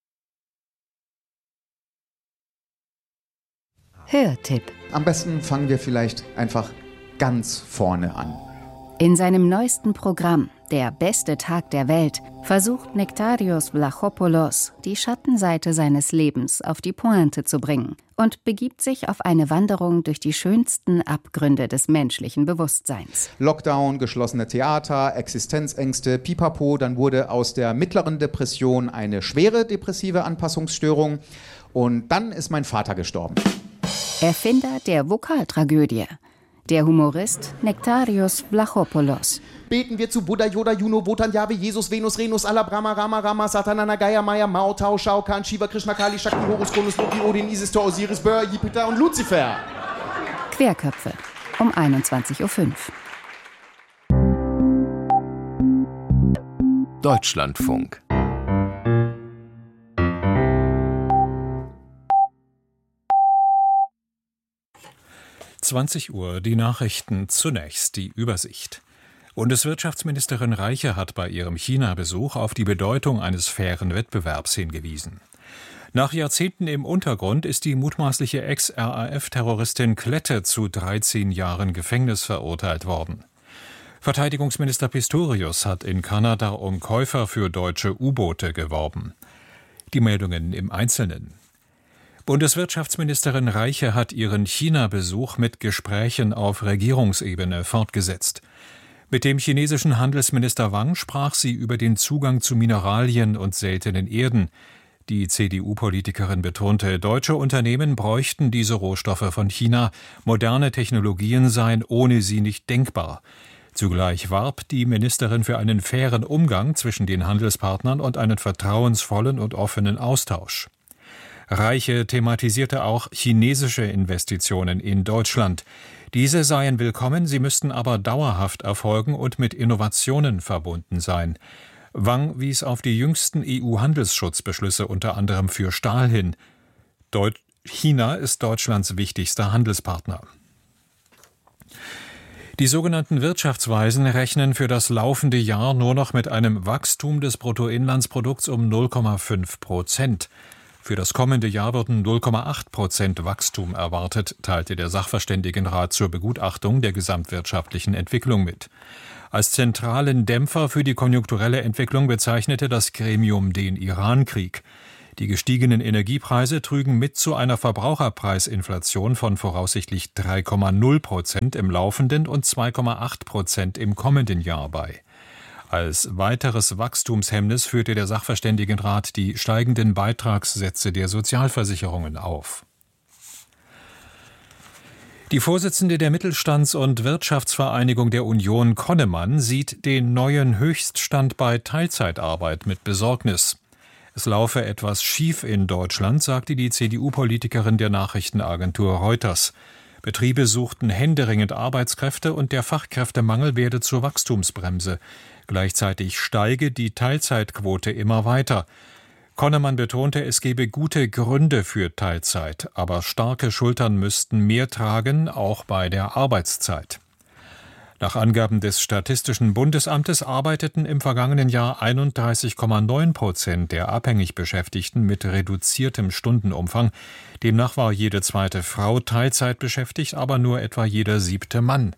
Hörtipp. Am besten fangen wir vielleicht einfach ganz vorne an. In seinem neuesten Programm Der beste Tag der Welt versucht Nektarios Vlachopoulos, die Schattenseite seines Lebens auf die Pointe zu bringen und begibt sich auf eine Wanderung durch die schönsten Abgründe des menschlichen Bewusstseins. Lockdown, geschlossene Theater, Existenzängste, Pipapo, dann wurde aus der mittleren Depression eine schwere depressive Anpassungsstörung und dann ist mein Vater gestorben. Erfinder der Vokaltragödie. Der Humorist Nektarios Vlachopoulos. Beten wir zu Buddha, Yoda, Juno, Wotan, Jahwe, Jesus, Venus, Renus, Allah, Brahma, Rama, Rama, Satana, Nagaya, Maya, Mao, Tao, Shao Kahn, Shiva, Krishna, Kali, Shakti, Horus, Kronus, Loki, Odin, Isis, Thor, Osiris, Bör, Jupiter und Luzifer. Querköpfe um einundzwanzig Uhr fünf. Deutschlandfunk. zwanzig Uhr, die Nachrichten, zunächst die Übersicht. Bundeswirtschaftsministerin Reiche hat bei ihrem China-Besuch auf die Bedeutung eines fairen Wettbewerbs hingewiesen. Nach Jahrzehnten im Untergrund ist die mutmaßliche Ex-R A F-Terroristin Klette zu dreizehn Jahren Gefängnis verurteilt worden. Verteidigungsminister Pistorius hat in Kanada um Käufer für deutsche U-Boote geworben. Die Meldungen im Einzelnen. Bundeswirtschaftsministerin Reiche hat ihren China-Besuch mit Gesprächen auf Regierungsebene fortgesetzt. Mit dem chinesischen Handelsminister Wang sprach sie über den Zugang zu Mineralien und seltenen Erden. Die C D U-Politikerin betonte, deutsche Unternehmen bräuchten diese Rohstoffe von China. Moderne Technologien seien ohne sie nicht denkbar. Zugleich warb die Ministerin für einen fairen Umgang zwischen den Handelspartnern und einen vertrauensvollen und offenen Austausch. Reiche thematisierte auch chinesische Investitionen in Deutschland. Diese seien willkommen, sie müssten aber dauerhaft erfolgen und mit Innovationen verbunden sein. Wang wies auf die jüngsten E U-Handelsschutzbeschlüsse unter anderem für Stahl hin. Deut- China ist Deutschlands wichtigster Handelspartner. Die sogenannten Wirtschaftsweisen rechnen für das laufende Jahr nur noch mit einem Wachstum des Bruttoinlandsprodukts um null Komma fünf Prozent. Für das kommende Jahr würden null Komma acht Prozent Wachstum erwartet, teilte der Sachverständigenrat zur Begutachtung der gesamtwirtschaftlichen Entwicklung mit. Als zentralen Dämpfer für die konjunkturelle Entwicklung bezeichnete das Gremium den Irankrieg. Die gestiegenen Energiepreise trügen mit zu einer Verbraucherpreisinflation von voraussichtlich drei Komma null Prozent im laufenden und zwei Komma acht Prozent im kommenden Jahr bei. Als weiteres Wachstumshemmnis führte der Sachverständigenrat die steigenden Beitragssätze der Sozialversicherungen auf. Die Vorsitzende der Mittelstands- und Wirtschaftsvereinigung der Union, Konnemann, sieht den neuen Höchststand bei Teilzeitarbeit mit Besorgnis. Es laufe etwas schief in Deutschland, sagte die C D U-Politikerin der Nachrichtenagentur Reuters. Betriebe suchten händeringend Arbeitskräfte und der Fachkräftemangel werde zur Wachstumsbremse. Gleichzeitig steige die Teilzeitquote immer weiter. Konnemann betonte, es gebe gute Gründe für Teilzeit, aber starke Schultern müssten mehr tragen, auch bei der Arbeitszeit. Nach Angaben des Statistischen Bundesamtes arbeiteten im vergangenen Jahr einunddreißig Komma neun Prozent der abhängig Beschäftigten mit reduziertem Stundenumfang. Demnach war jede zweite Frau Teilzeit beschäftigt, aber nur etwa jeder siebte Mann.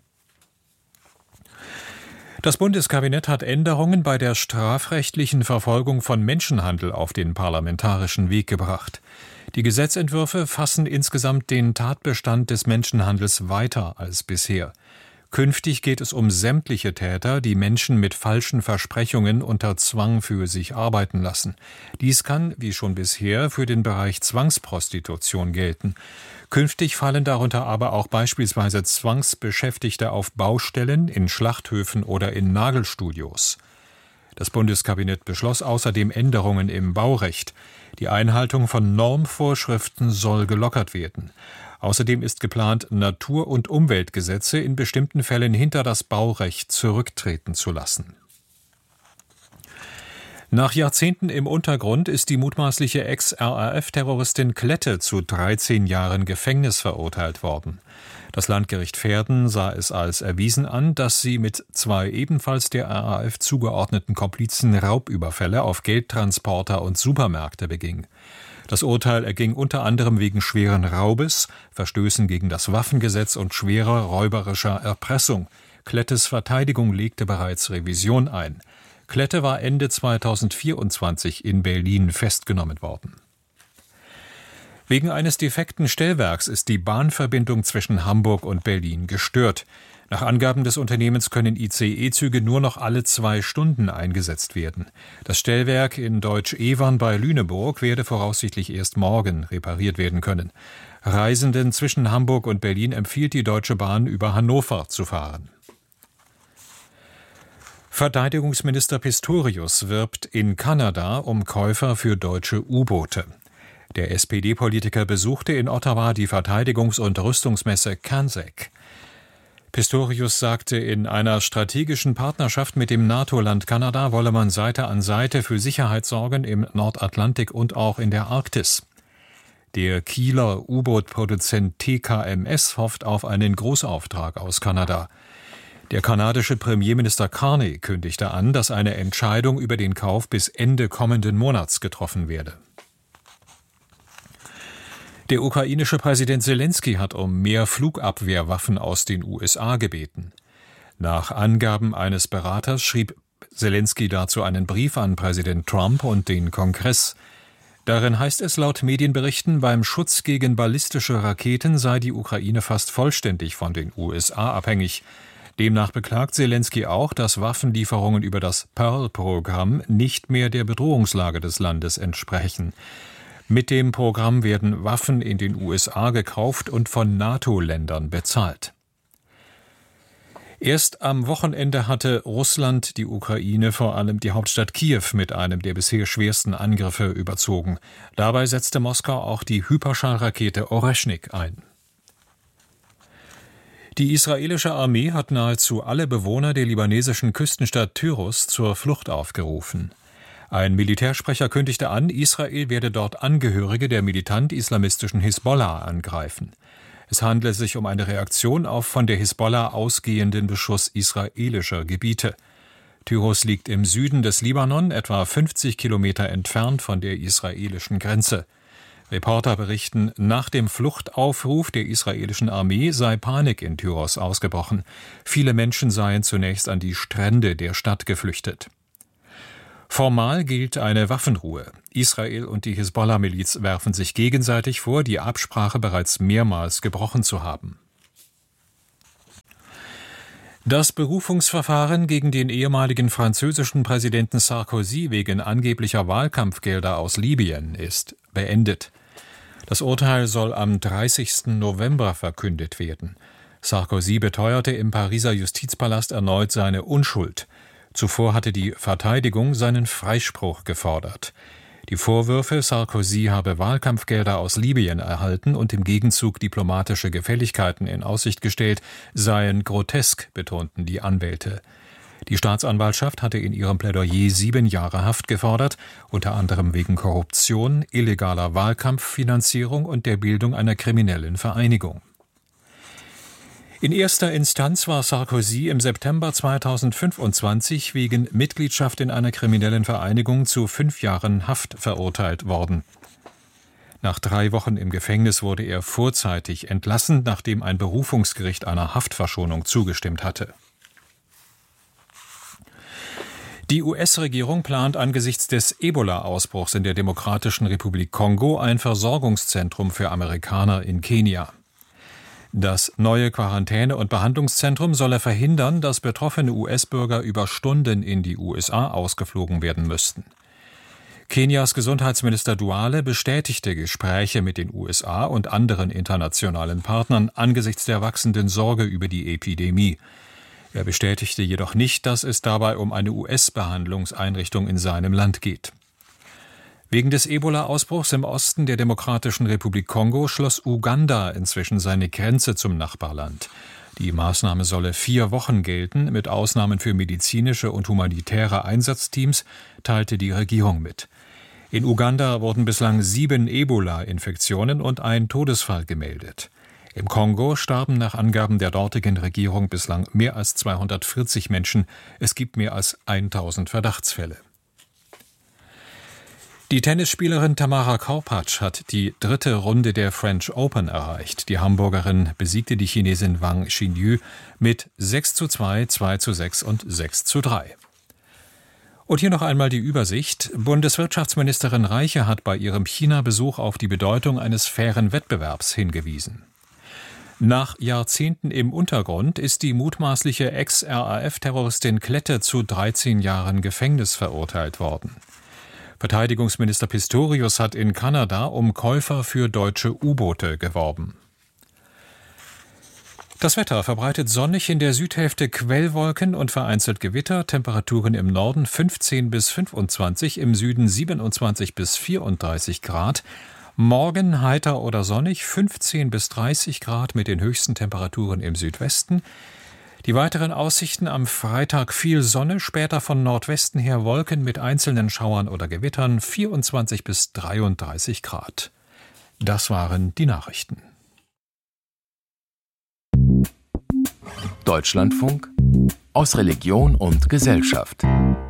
Das Bundeskabinett hat Änderungen bei der strafrechtlichen Verfolgung von Menschenhandel auf den parlamentarischen Weg gebracht. Die Gesetzentwürfe fassen insgesamt den Tatbestand des Menschenhandels weiter als bisher. Künftig geht es um sämtliche Täter, die Menschen mit falschen Versprechungen unter Zwang für sich arbeiten lassen. Dies kann, wie schon bisher, für den Bereich Zwangsprostitution gelten. Künftig fallen darunter aber auch beispielsweise Zwangsbeschäftigte auf Baustellen, in Schlachthöfen oder in Nagelstudios. Das Bundeskabinett beschloss außerdem Änderungen im Baurecht. Die Einhaltung von Normvorschriften soll gelockert werden. Außerdem ist geplant, Natur- und Umweltgesetze in bestimmten Fällen hinter das Baurecht zurücktreten zu lassen. Nach Jahrzehnten im Untergrund ist die mutmaßliche Ex-R A F-Terroristin Klette zu dreizehn Jahren Gefängnis verurteilt worden. Das Landgericht Verden sah es als erwiesen an, dass sie mit zwei ebenfalls der R A F zugeordneten Komplizen Raubüberfälle auf Geldtransporter und Supermärkte beging. Das Urteil erging unter anderem wegen schweren Raubes, Verstößen gegen das Waffengesetz und schwerer räuberischer Erpressung. Klettes Verteidigung legte bereits Revision ein. Klette war Ende zweitausendvierundzwanzig in Berlin festgenommen worden. Wegen eines defekten Stellwerks ist die Bahnverbindung zwischen Hamburg und Berlin gestört. Nach Angaben des Unternehmens können I C E-Züge nur noch alle zwei Stunden eingesetzt werden. Das Stellwerk in Deutsch-Evern bei Lüneburg werde voraussichtlich erst morgen repariert werden können. Reisenden zwischen Hamburg und Berlin empfiehlt die Deutsche Bahn, über Hannover zu fahren. Verteidigungsminister Pistorius wirbt in Kanada um Käufer für deutsche U-Boote. Der S P D-Politiker besuchte in Ottawa die Verteidigungs- und Rüstungsmesse CANSEC. Pistorius sagte, in einer strategischen Partnerschaft mit dem NATO-Land Kanada wolle man Seite an Seite für Sicherheit sorgen im Nordatlantik und auch in der Arktis. Der Kieler U-Boot-Produzent T K M S hofft auf einen Großauftrag aus Kanada. Der kanadische Premierminister Carney kündigte an, dass eine Entscheidung über den Kauf bis Ende kommenden Monats getroffen werde. Der ukrainische Präsident Selensky hat um mehr Flugabwehrwaffen aus den U S A gebeten. Nach Angaben eines Beraters schrieb Selensky dazu einen Brief an Präsident Trump und den Kongress. Darin heißt es laut Medienberichten, beim Schutz gegen ballistische Raketen sei die Ukraine fast vollständig von den U S A abhängig. Demnach beklagt Selenskyj auch, dass Waffenlieferungen über das Pearl-Programm nicht mehr der Bedrohungslage des Landes entsprechen. Mit dem Programm werden Waffen in den U S A gekauft und von NATO-Ländern bezahlt. Erst am Wochenende hatte Russland die Ukraine, vor allem die Hauptstadt Kiew, mit einem der bisher schwersten Angriffe überzogen. Dabei setzte Moskau auch die Hyperschallrakete Oreschnik ein. Die israelische Armee hat nahezu alle Bewohner der libanesischen Küstenstadt Tyros zur Flucht aufgerufen. Ein Militärsprecher kündigte an, Israel werde dort Angehörige der militant-islamistischen Hisbollah angreifen. Es handle sich um eine Reaktion auf von der Hisbollah ausgehenden Beschuss israelischer Gebiete. Tyros liegt im Süden des Libanon, etwa fünfzig Kilometer entfernt von der israelischen Grenze. Reporter berichten, nach dem Fluchtaufruf der israelischen Armee sei Panik in Tyros ausgebrochen. Viele Menschen seien zunächst an die Strände der Stadt geflüchtet. Formal gilt eine Waffenruhe. Israel und die Hisbollah-Miliz werfen sich gegenseitig vor, die Absprache bereits mehrmals gebrochen zu haben. Das Berufungsverfahren gegen den ehemaligen französischen Präsidenten Sarkozy wegen angeblicher Wahlkampfgelder aus Libyen ist beendet. Das Urteil soll am dreißigsten November verkündet werden. Sarkozy beteuerte im Pariser Justizpalast erneut seine Unschuld. Zuvor hatte die Verteidigung seinen Freispruch gefordert. Die Vorwürfe, Sarkozy habe Wahlkampfgelder aus Libyen erhalten und im Gegenzug diplomatische Gefälligkeiten in Aussicht gestellt, seien grotesk, betonten die Anwälte. Die Staatsanwaltschaft hatte in ihrem Plädoyer sieben Jahre Haft gefordert, unter anderem wegen Korruption, illegaler Wahlkampffinanzierung und der Bildung einer kriminellen Vereinigung. In erster Instanz war Sarkozy im September zweitausendfünfundzwanzig wegen Mitgliedschaft in einer kriminellen Vereinigung zu fünf Jahren Haft verurteilt worden. Nach drei Wochen im Gefängnis wurde er vorzeitig entlassen, nachdem ein Berufungsgericht einer Haftverschonung zugestimmt hatte. Die U S-Regierung plant angesichts des Ebola-Ausbruchs in der Demokratischen Republik Kongo ein Versorgungszentrum für Amerikaner in Kenia. Das neue Quarantäne- und Behandlungszentrum solle verhindern, dass betroffene U S-Bürger über Stunden in die U S A ausgeflogen werden müssten. Kenias Gesundheitsminister Duale bestätigte Gespräche mit den U S A und anderen internationalen Partnern angesichts der wachsenden Sorge über die Epidemie. Er bestätigte jedoch nicht, dass es dabei um eine U S-Behandlungseinrichtung in seinem Land geht. Wegen des Ebola-Ausbruchs im Osten der Demokratischen Republik Kongo schloss Uganda inzwischen seine Grenze zum Nachbarland. Die Maßnahme solle vier Wochen gelten, mit Ausnahmen für medizinische und humanitäre Einsatzteams, teilte die Regierung mit. In Uganda wurden bislang sieben Ebola-Infektionen und ein Todesfall gemeldet. Im Kongo starben nach Angaben der dortigen Regierung bislang mehr als zweihundertvierzig Menschen. Es gibt mehr als tausend Verdachtsfälle. Die Tennisspielerin Tamara Korpatsch hat die dritte Runde der French Open erreicht. Die Hamburgerin besiegte die Chinesin Wang Xinyu mit sechs zu zwei, zwei zu sechs und sechs zu drei. Und hier noch einmal die Übersicht. Bundeswirtschaftsministerin Reiche hat bei ihrem China-Besuch auf die Bedeutung eines fairen Wettbewerbs hingewiesen. Nach Jahrzehnten im Untergrund ist die mutmaßliche Ex-R A F-Terroristin Klette zu dreizehn Jahren Gefängnis verurteilt worden. Verteidigungsminister Pistorius hat in Kanada um Käufer für deutsche U-Boote geworben. Das Wetter verbreitet sonnig, in der Südhälfte Quellwolken und vereinzelt Gewitter, Temperaturen im Norden fünfzehn bis fünfundzwanzig, im Süden siebenundzwanzig bis vierunddreißig Grad. Morgen heiter oder sonnig, fünfzehn bis dreißig Grad mit den höchsten Temperaturen im Südwesten. Die weiteren Aussichten: am Freitag viel Sonne, später von Nordwesten her Wolken mit einzelnen Schauern oder Gewittern, vierundzwanzig bis dreiunddreißig Grad. Das waren die Nachrichten. Deutschlandfunk aus Religion und Gesellschaft.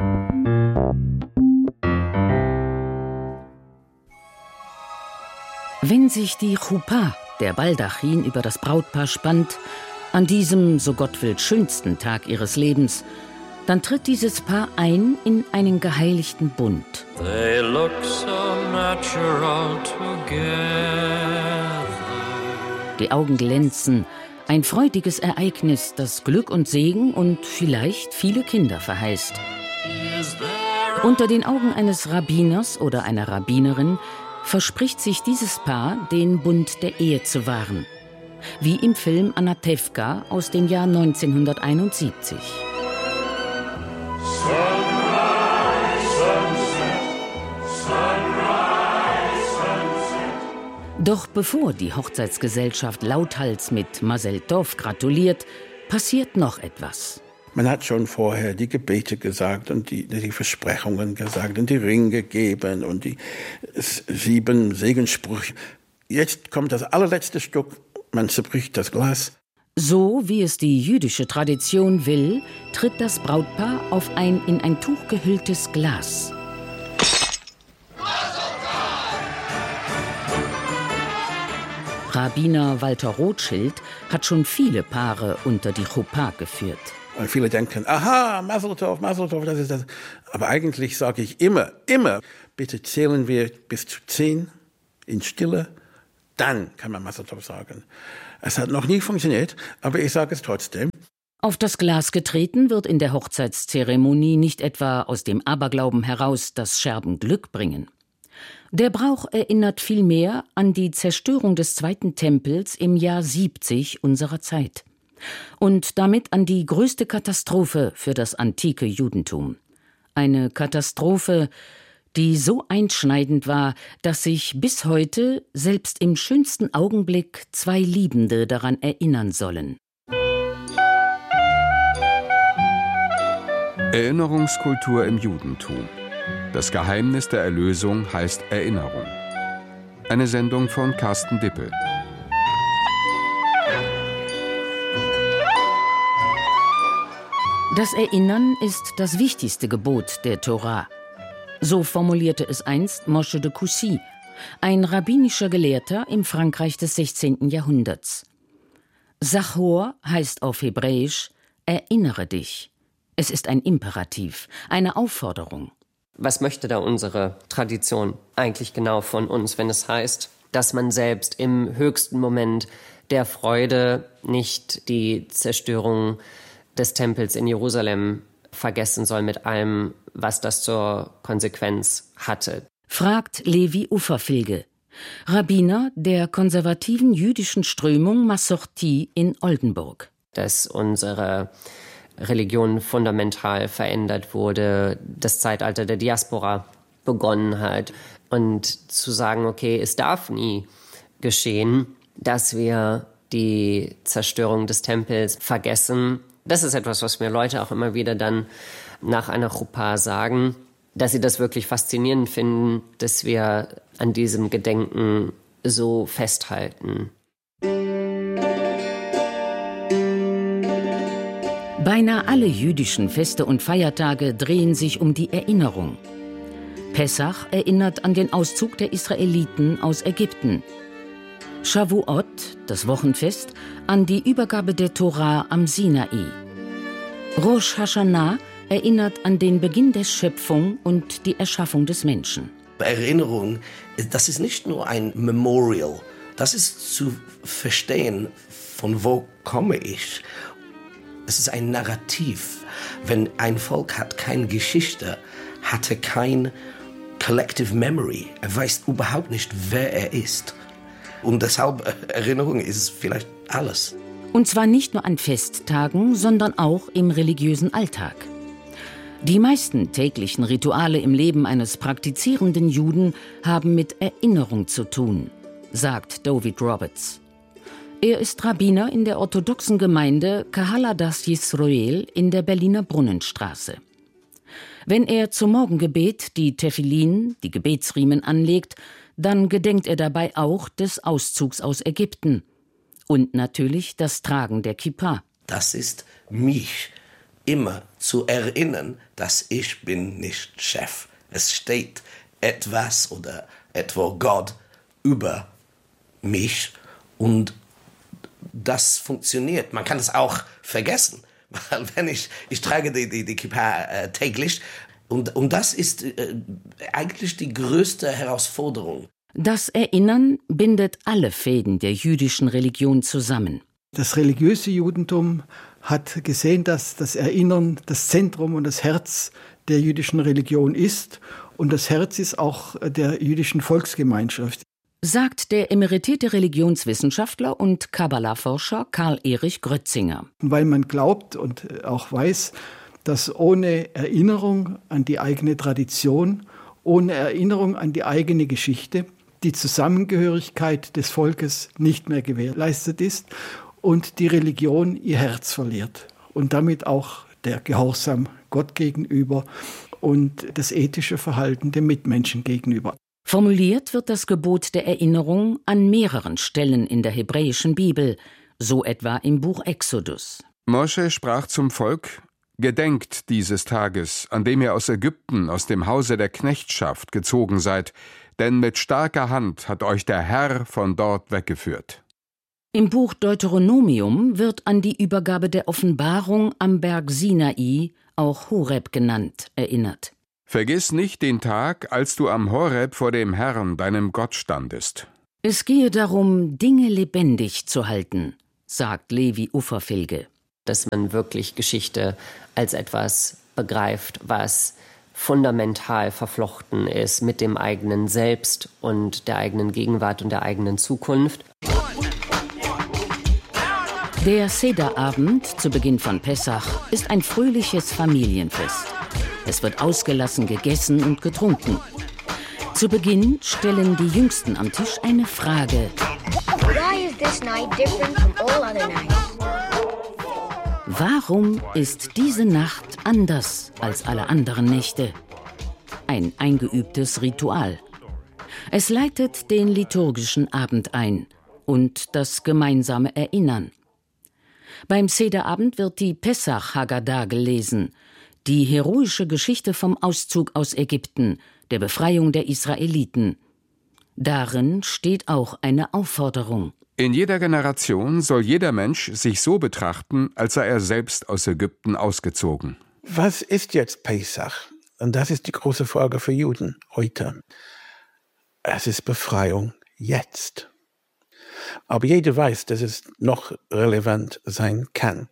Wenn sich die Chuppah, der Baldachin, über das Brautpaar spannt, an diesem, so Gott will, schönsten Tag ihres Lebens, dann tritt dieses Paar ein in einen geheiligten Bund. They look so natural together. Die Augen glänzen, ein freudiges Ereignis, das Glück und Segen und vielleicht viele Kinder verheißt. Unter den Augen eines Rabbiners oder einer Rabbinerin verspricht sich dieses Paar, den Bund der Ehe zu wahren. Wie im Film Anatevka aus dem Jahr neunzehnhunderteinundsiebzig. Doch bevor die Hochzeitsgesellschaft lauthals mit Mazel Tov gratuliert, passiert noch etwas. Man hat schon vorher die Gebete gesagt und die, die Versprechungen gesagt und die Ringe gegeben und die sieben Segenssprüche. Jetzt kommt das allerletzte Stück, man zerbricht das Glas. So wie es die jüdische Tradition will, tritt das Brautpaar auf ein in ein Tuch gehülltes Glas. Rabbiner Walter Rothschild hat schon viele Paare unter die Chuppah geführt. Und viele denken, aha, Mazel Tov, Mazel Tov, das ist das. Aber eigentlich sage ich immer, immer, bitte zählen wir bis zu zehn in Stille, dann kann man Mazel Tov sagen. Es hat noch nie funktioniert, aber ich sage es trotzdem. Auf das Glas getreten wird in der Hochzeitszeremonie nicht etwa aus dem Aberglauben heraus, dass Scherben Glück bringen. Der Brauch erinnert vielmehr an die Zerstörung des Zweiten Tempels im Jahr siebzig unserer Zeit. Und damit an die größte Katastrophe für das antike Judentum. Eine Katastrophe, die so einschneidend war, dass sich bis heute selbst im schönsten Augenblick zwei Liebende daran erinnern sollen. Erinnerungskultur im Judentum. Das Geheimnis der Erlösung heißt Erinnerung. Eine Sendung von Carsten Dippel. Das Erinnern ist das wichtigste Gebot der Tora. So formulierte es einst Moshe de Coucy, ein rabbinischer Gelehrter im Frankreich des sechzehnten Jahrhunderts. Zachor heißt auf Hebräisch, erinnere dich. Es ist ein Imperativ, eine Aufforderung. Was möchte da unsere Tradition eigentlich genau von uns, wenn es heißt, dass man selbst im höchsten Moment der Freude nicht die Zerstörung des Tempels in Jerusalem vergessen soll mit allem, was das zur Konsequenz hatte? Fragt Levi Uferfilge, Rabbiner der konservativen jüdischen Strömung Masorti in Oldenburg. Dass unsere Religion fundamental verändert wurde, das Zeitalter der Diaspora begonnen hat. Und zu sagen, okay, es darf nie geschehen, dass wir die Zerstörung des Tempels vergessen. Das ist etwas, was mir Leute auch immer wieder dann nach einer Chuppah sagen, dass sie das wirklich faszinierend finden, dass wir an diesem Gedenken so festhalten. Beinahe alle jüdischen Feste und Feiertage drehen sich um die Erinnerung. Pessach erinnert an den Auszug der Israeliten aus Ägypten. Shavuot, das Wochenfest, an die Übergabe der Tora am Sinai. Rosh Hashanah erinnert an den Beginn der Schöpfung und die Erschaffung des Menschen. Erinnerung, das ist nicht nur ein Memorial, das ist zu verstehen, von wo komme ich. Es ist ein Narrativ. Wenn ein Volk hat keine Geschichte, hatte kein Collective Memory. Er weiß überhaupt nicht, wer er ist. Und deshalb Erinnerung ist vielleicht alles. Und zwar nicht nur an Festtagen, sondern auch im religiösen Alltag. Die meisten täglichen Rituale im Leben eines praktizierenden Juden haben mit Erinnerung zu tun, sagt David Roberts. Er ist Rabbiner in der orthodoxen Gemeinde Kahaladas Yisroel in der Berliner Brunnenstraße. Wenn er zum Morgengebet die Tefillin, die Gebetsriemen, anlegt, dann gedenkt er dabei auch des Auszugs aus Ägypten und natürlich das Tragen der Kippa. Das ist mich immer zu erinnern, dass ich bin nicht Chef. Es steht etwas oder etwa Gott über mich und das funktioniert. Man kann es auch vergessen. weil wenn ich, ich trage die, die, die Kippa äh, täglich und, und das ist äh, eigentlich die größte Herausforderung. Das Erinnern bindet alle Fäden der jüdischen Religion zusammen. Das religiöse Judentum hat gesehen, dass das Erinnern das Zentrum und das Herz der jüdischen Religion ist. Und das Herz ist auch der jüdischen Volksgemeinschaft. Sagt der emeritierte Religionswissenschaftler und Kabbalah-Forscher Karl Erich Grötzinger. Weil man glaubt und auch weiß, dass ohne Erinnerung an die eigene Tradition, ohne Erinnerung an die eigene Geschichte, die Zusammengehörigkeit des Volkes nicht mehr gewährleistet ist und die Religion ihr Herz verliert und damit auch der Gehorsam Gott gegenüber und das ethische Verhalten dem Mitmenschen gegenüber. Formuliert wird das Gebot der Erinnerung an mehreren Stellen in der hebräischen Bibel, so etwa im Buch Exodus. Mosche sprach zum Volk: Gedenkt dieses Tages, an dem ihr aus Ägypten, aus dem Hause der Knechtschaft gezogen seid, denn mit starker Hand hat euch der Herr von dort weggeführt. Im Buch Deuteronomium wird an die Übergabe der Offenbarung am Berg Sinai, auch Horeb genannt, erinnert. Vergiss nicht den Tag, als du am Horeb vor dem Herrn, deinem Gott, standest. Es gehe darum, Dinge lebendig zu halten, sagt Levi Uferfilge. Dass man wirklich Geschichte als etwas begreift, was fundamental verflochten ist mit dem eigenen Selbst und der eigenen Gegenwart und der eigenen Zukunft. Der Sederabend zu Beginn von Pessach ist ein fröhliches Familienfest. Es wird ausgelassen gegessen und getrunken. Zu Beginn stellen die Jüngsten am Tisch eine Frage. Warum ist diese Nacht anders als alle anderen Nächte? Ein eingeübtes Ritual. Es leitet den liturgischen Abend ein und das gemeinsame Erinnern. Beim Sederabend wird die Pessach Haggadah gelesen, die heroische Geschichte vom Auszug aus Ägypten, der Befreiung der Israeliten. Darin steht auch eine Aufforderung. In jeder Generation soll jeder Mensch sich so betrachten, als sei er selbst aus Ägypten ausgezogen. Was ist jetzt Pesach? Und das ist die große Frage für Juden heute. Es ist Befreiung jetzt. Aber jeder weiß, dass es noch relevant sein kann.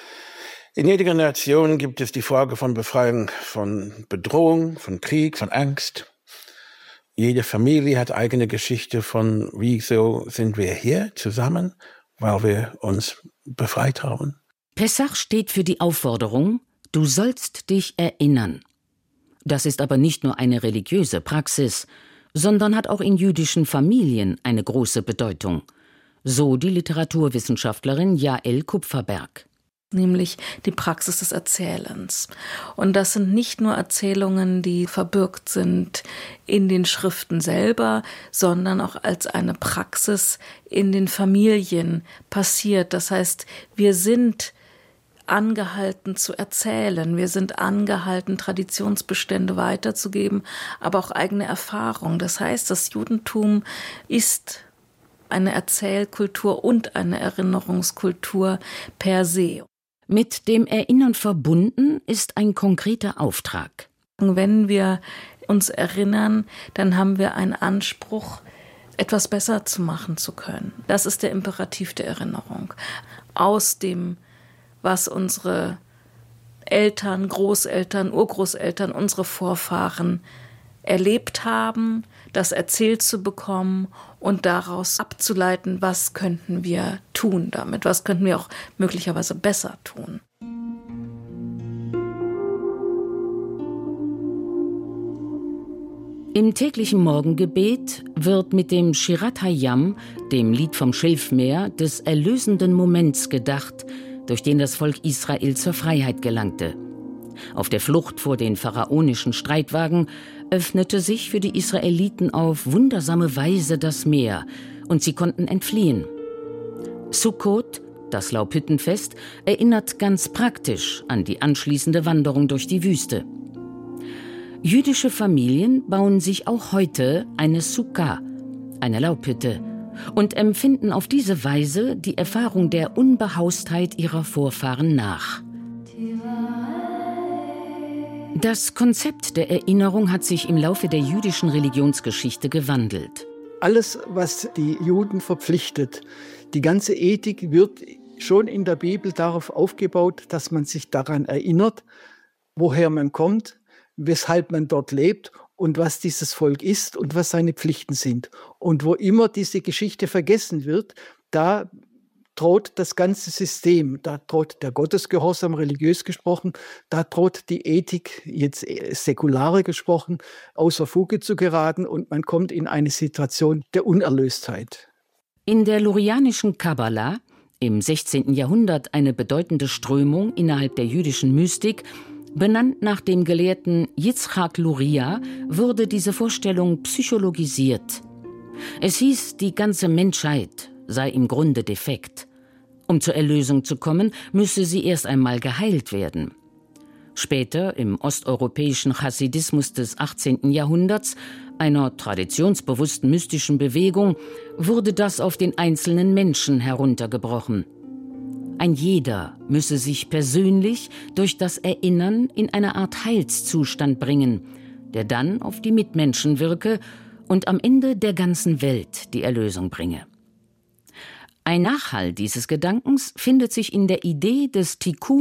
In jeder Generation gibt es die Frage von Befreiung von Bedrohung, von Krieg, von Angst. Jede Familie hat eigene Geschichte von, wieso sind wir hier zusammen, weil wir uns befreit haben. Pessach steht für die Aufforderung, du sollst dich erinnern. Das ist aber nicht nur eine religiöse Praxis, sondern hat auch in jüdischen Familien eine große Bedeutung. So die Literaturwissenschaftlerin Jael Kupferberg. Nämlich die Praxis des Erzählens. Und das sind nicht nur Erzählungen, die verbürgt sind in den Schriften selber, sondern auch als eine Praxis in den Familien passiert. Das heißt, wir sind angehalten zu erzählen, wir sind angehalten, Traditionsbestände weiterzugeben, aber auch eigene Erfahrungen. Das heißt, das Judentum ist eine Erzählkultur und eine Erinnerungskultur per se. Mit dem Erinnern verbunden ist ein konkreter Auftrag. Wenn wir uns erinnern, dann haben wir einen Anspruch, etwas besser zu machen zu können. Das ist der Imperativ der Erinnerung. Aus dem, was unsere Eltern, Großeltern, Urgroßeltern, unsere Vorfahren erlebt haben, das erzählt zu bekommen und daraus abzuleiten, was könnten wir tun damit, was könnten wir auch möglicherweise besser tun. Im täglichen Morgengebet wird mit dem Shirat Hayam, dem Lied vom Schilfmeer, des erlösenden Moments gedacht, durch den das Volk Israel zur Freiheit gelangte. Auf der Flucht vor den pharaonischen Streitwagen öffnete sich für die Israeliten auf wundersame Weise das Meer und sie konnten entfliehen. Sukkot, das Laubhüttenfest, erinnert ganz praktisch an die anschließende Wanderung durch die Wüste. Jüdische Familien bauen sich auch heute eine Sukkah, eine Laubhütte, und empfinden auf diese Weise die Erfahrung der Unbehaustheit ihrer Vorfahren nach. Das Konzept der Erinnerung hat sich im Laufe der jüdischen Religionsgeschichte gewandelt. Alles, was die Juden verpflichtet, die ganze Ethik wird schon in der Bibel darauf aufgebaut, dass man sich daran erinnert, woher man kommt, weshalb man dort lebt und was dieses Volk ist und was seine Pflichten sind. Und wo immer diese Geschichte vergessen wird, da droht das ganze System, da droht der Gottesgehorsam, religiös gesprochen, da droht die Ethik, jetzt säkulare gesprochen, außer Fuge zu geraten und man kommt in eine Situation der Unerlöstheit. In der lurianischen Kabbala, im sechzehnten Jahrhundert eine bedeutende Strömung innerhalb der jüdischen Mystik, benannt nach dem Gelehrten Yitzchak Luria, wurde diese Vorstellung psychologisiert. Es hieß, die ganze Menschheit sei im Grunde defekt. Um zur Erlösung zu kommen, müsse sie erst einmal geheilt werden. Später, im osteuropäischen Chassidismus des achtzehnten Jahrhunderts, einer traditionsbewussten mystischen Bewegung, wurde das auf den einzelnen Menschen heruntergebrochen. Ein jeder müsse sich persönlich durch das Erinnern in eine Art Heilszustand bringen, der dann auf die Mitmenschen wirke und am Ende der ganzen Welt die Erlösung bringe. Ein Nachhall dieses Gedankens findet sich in der Idee des Tikkun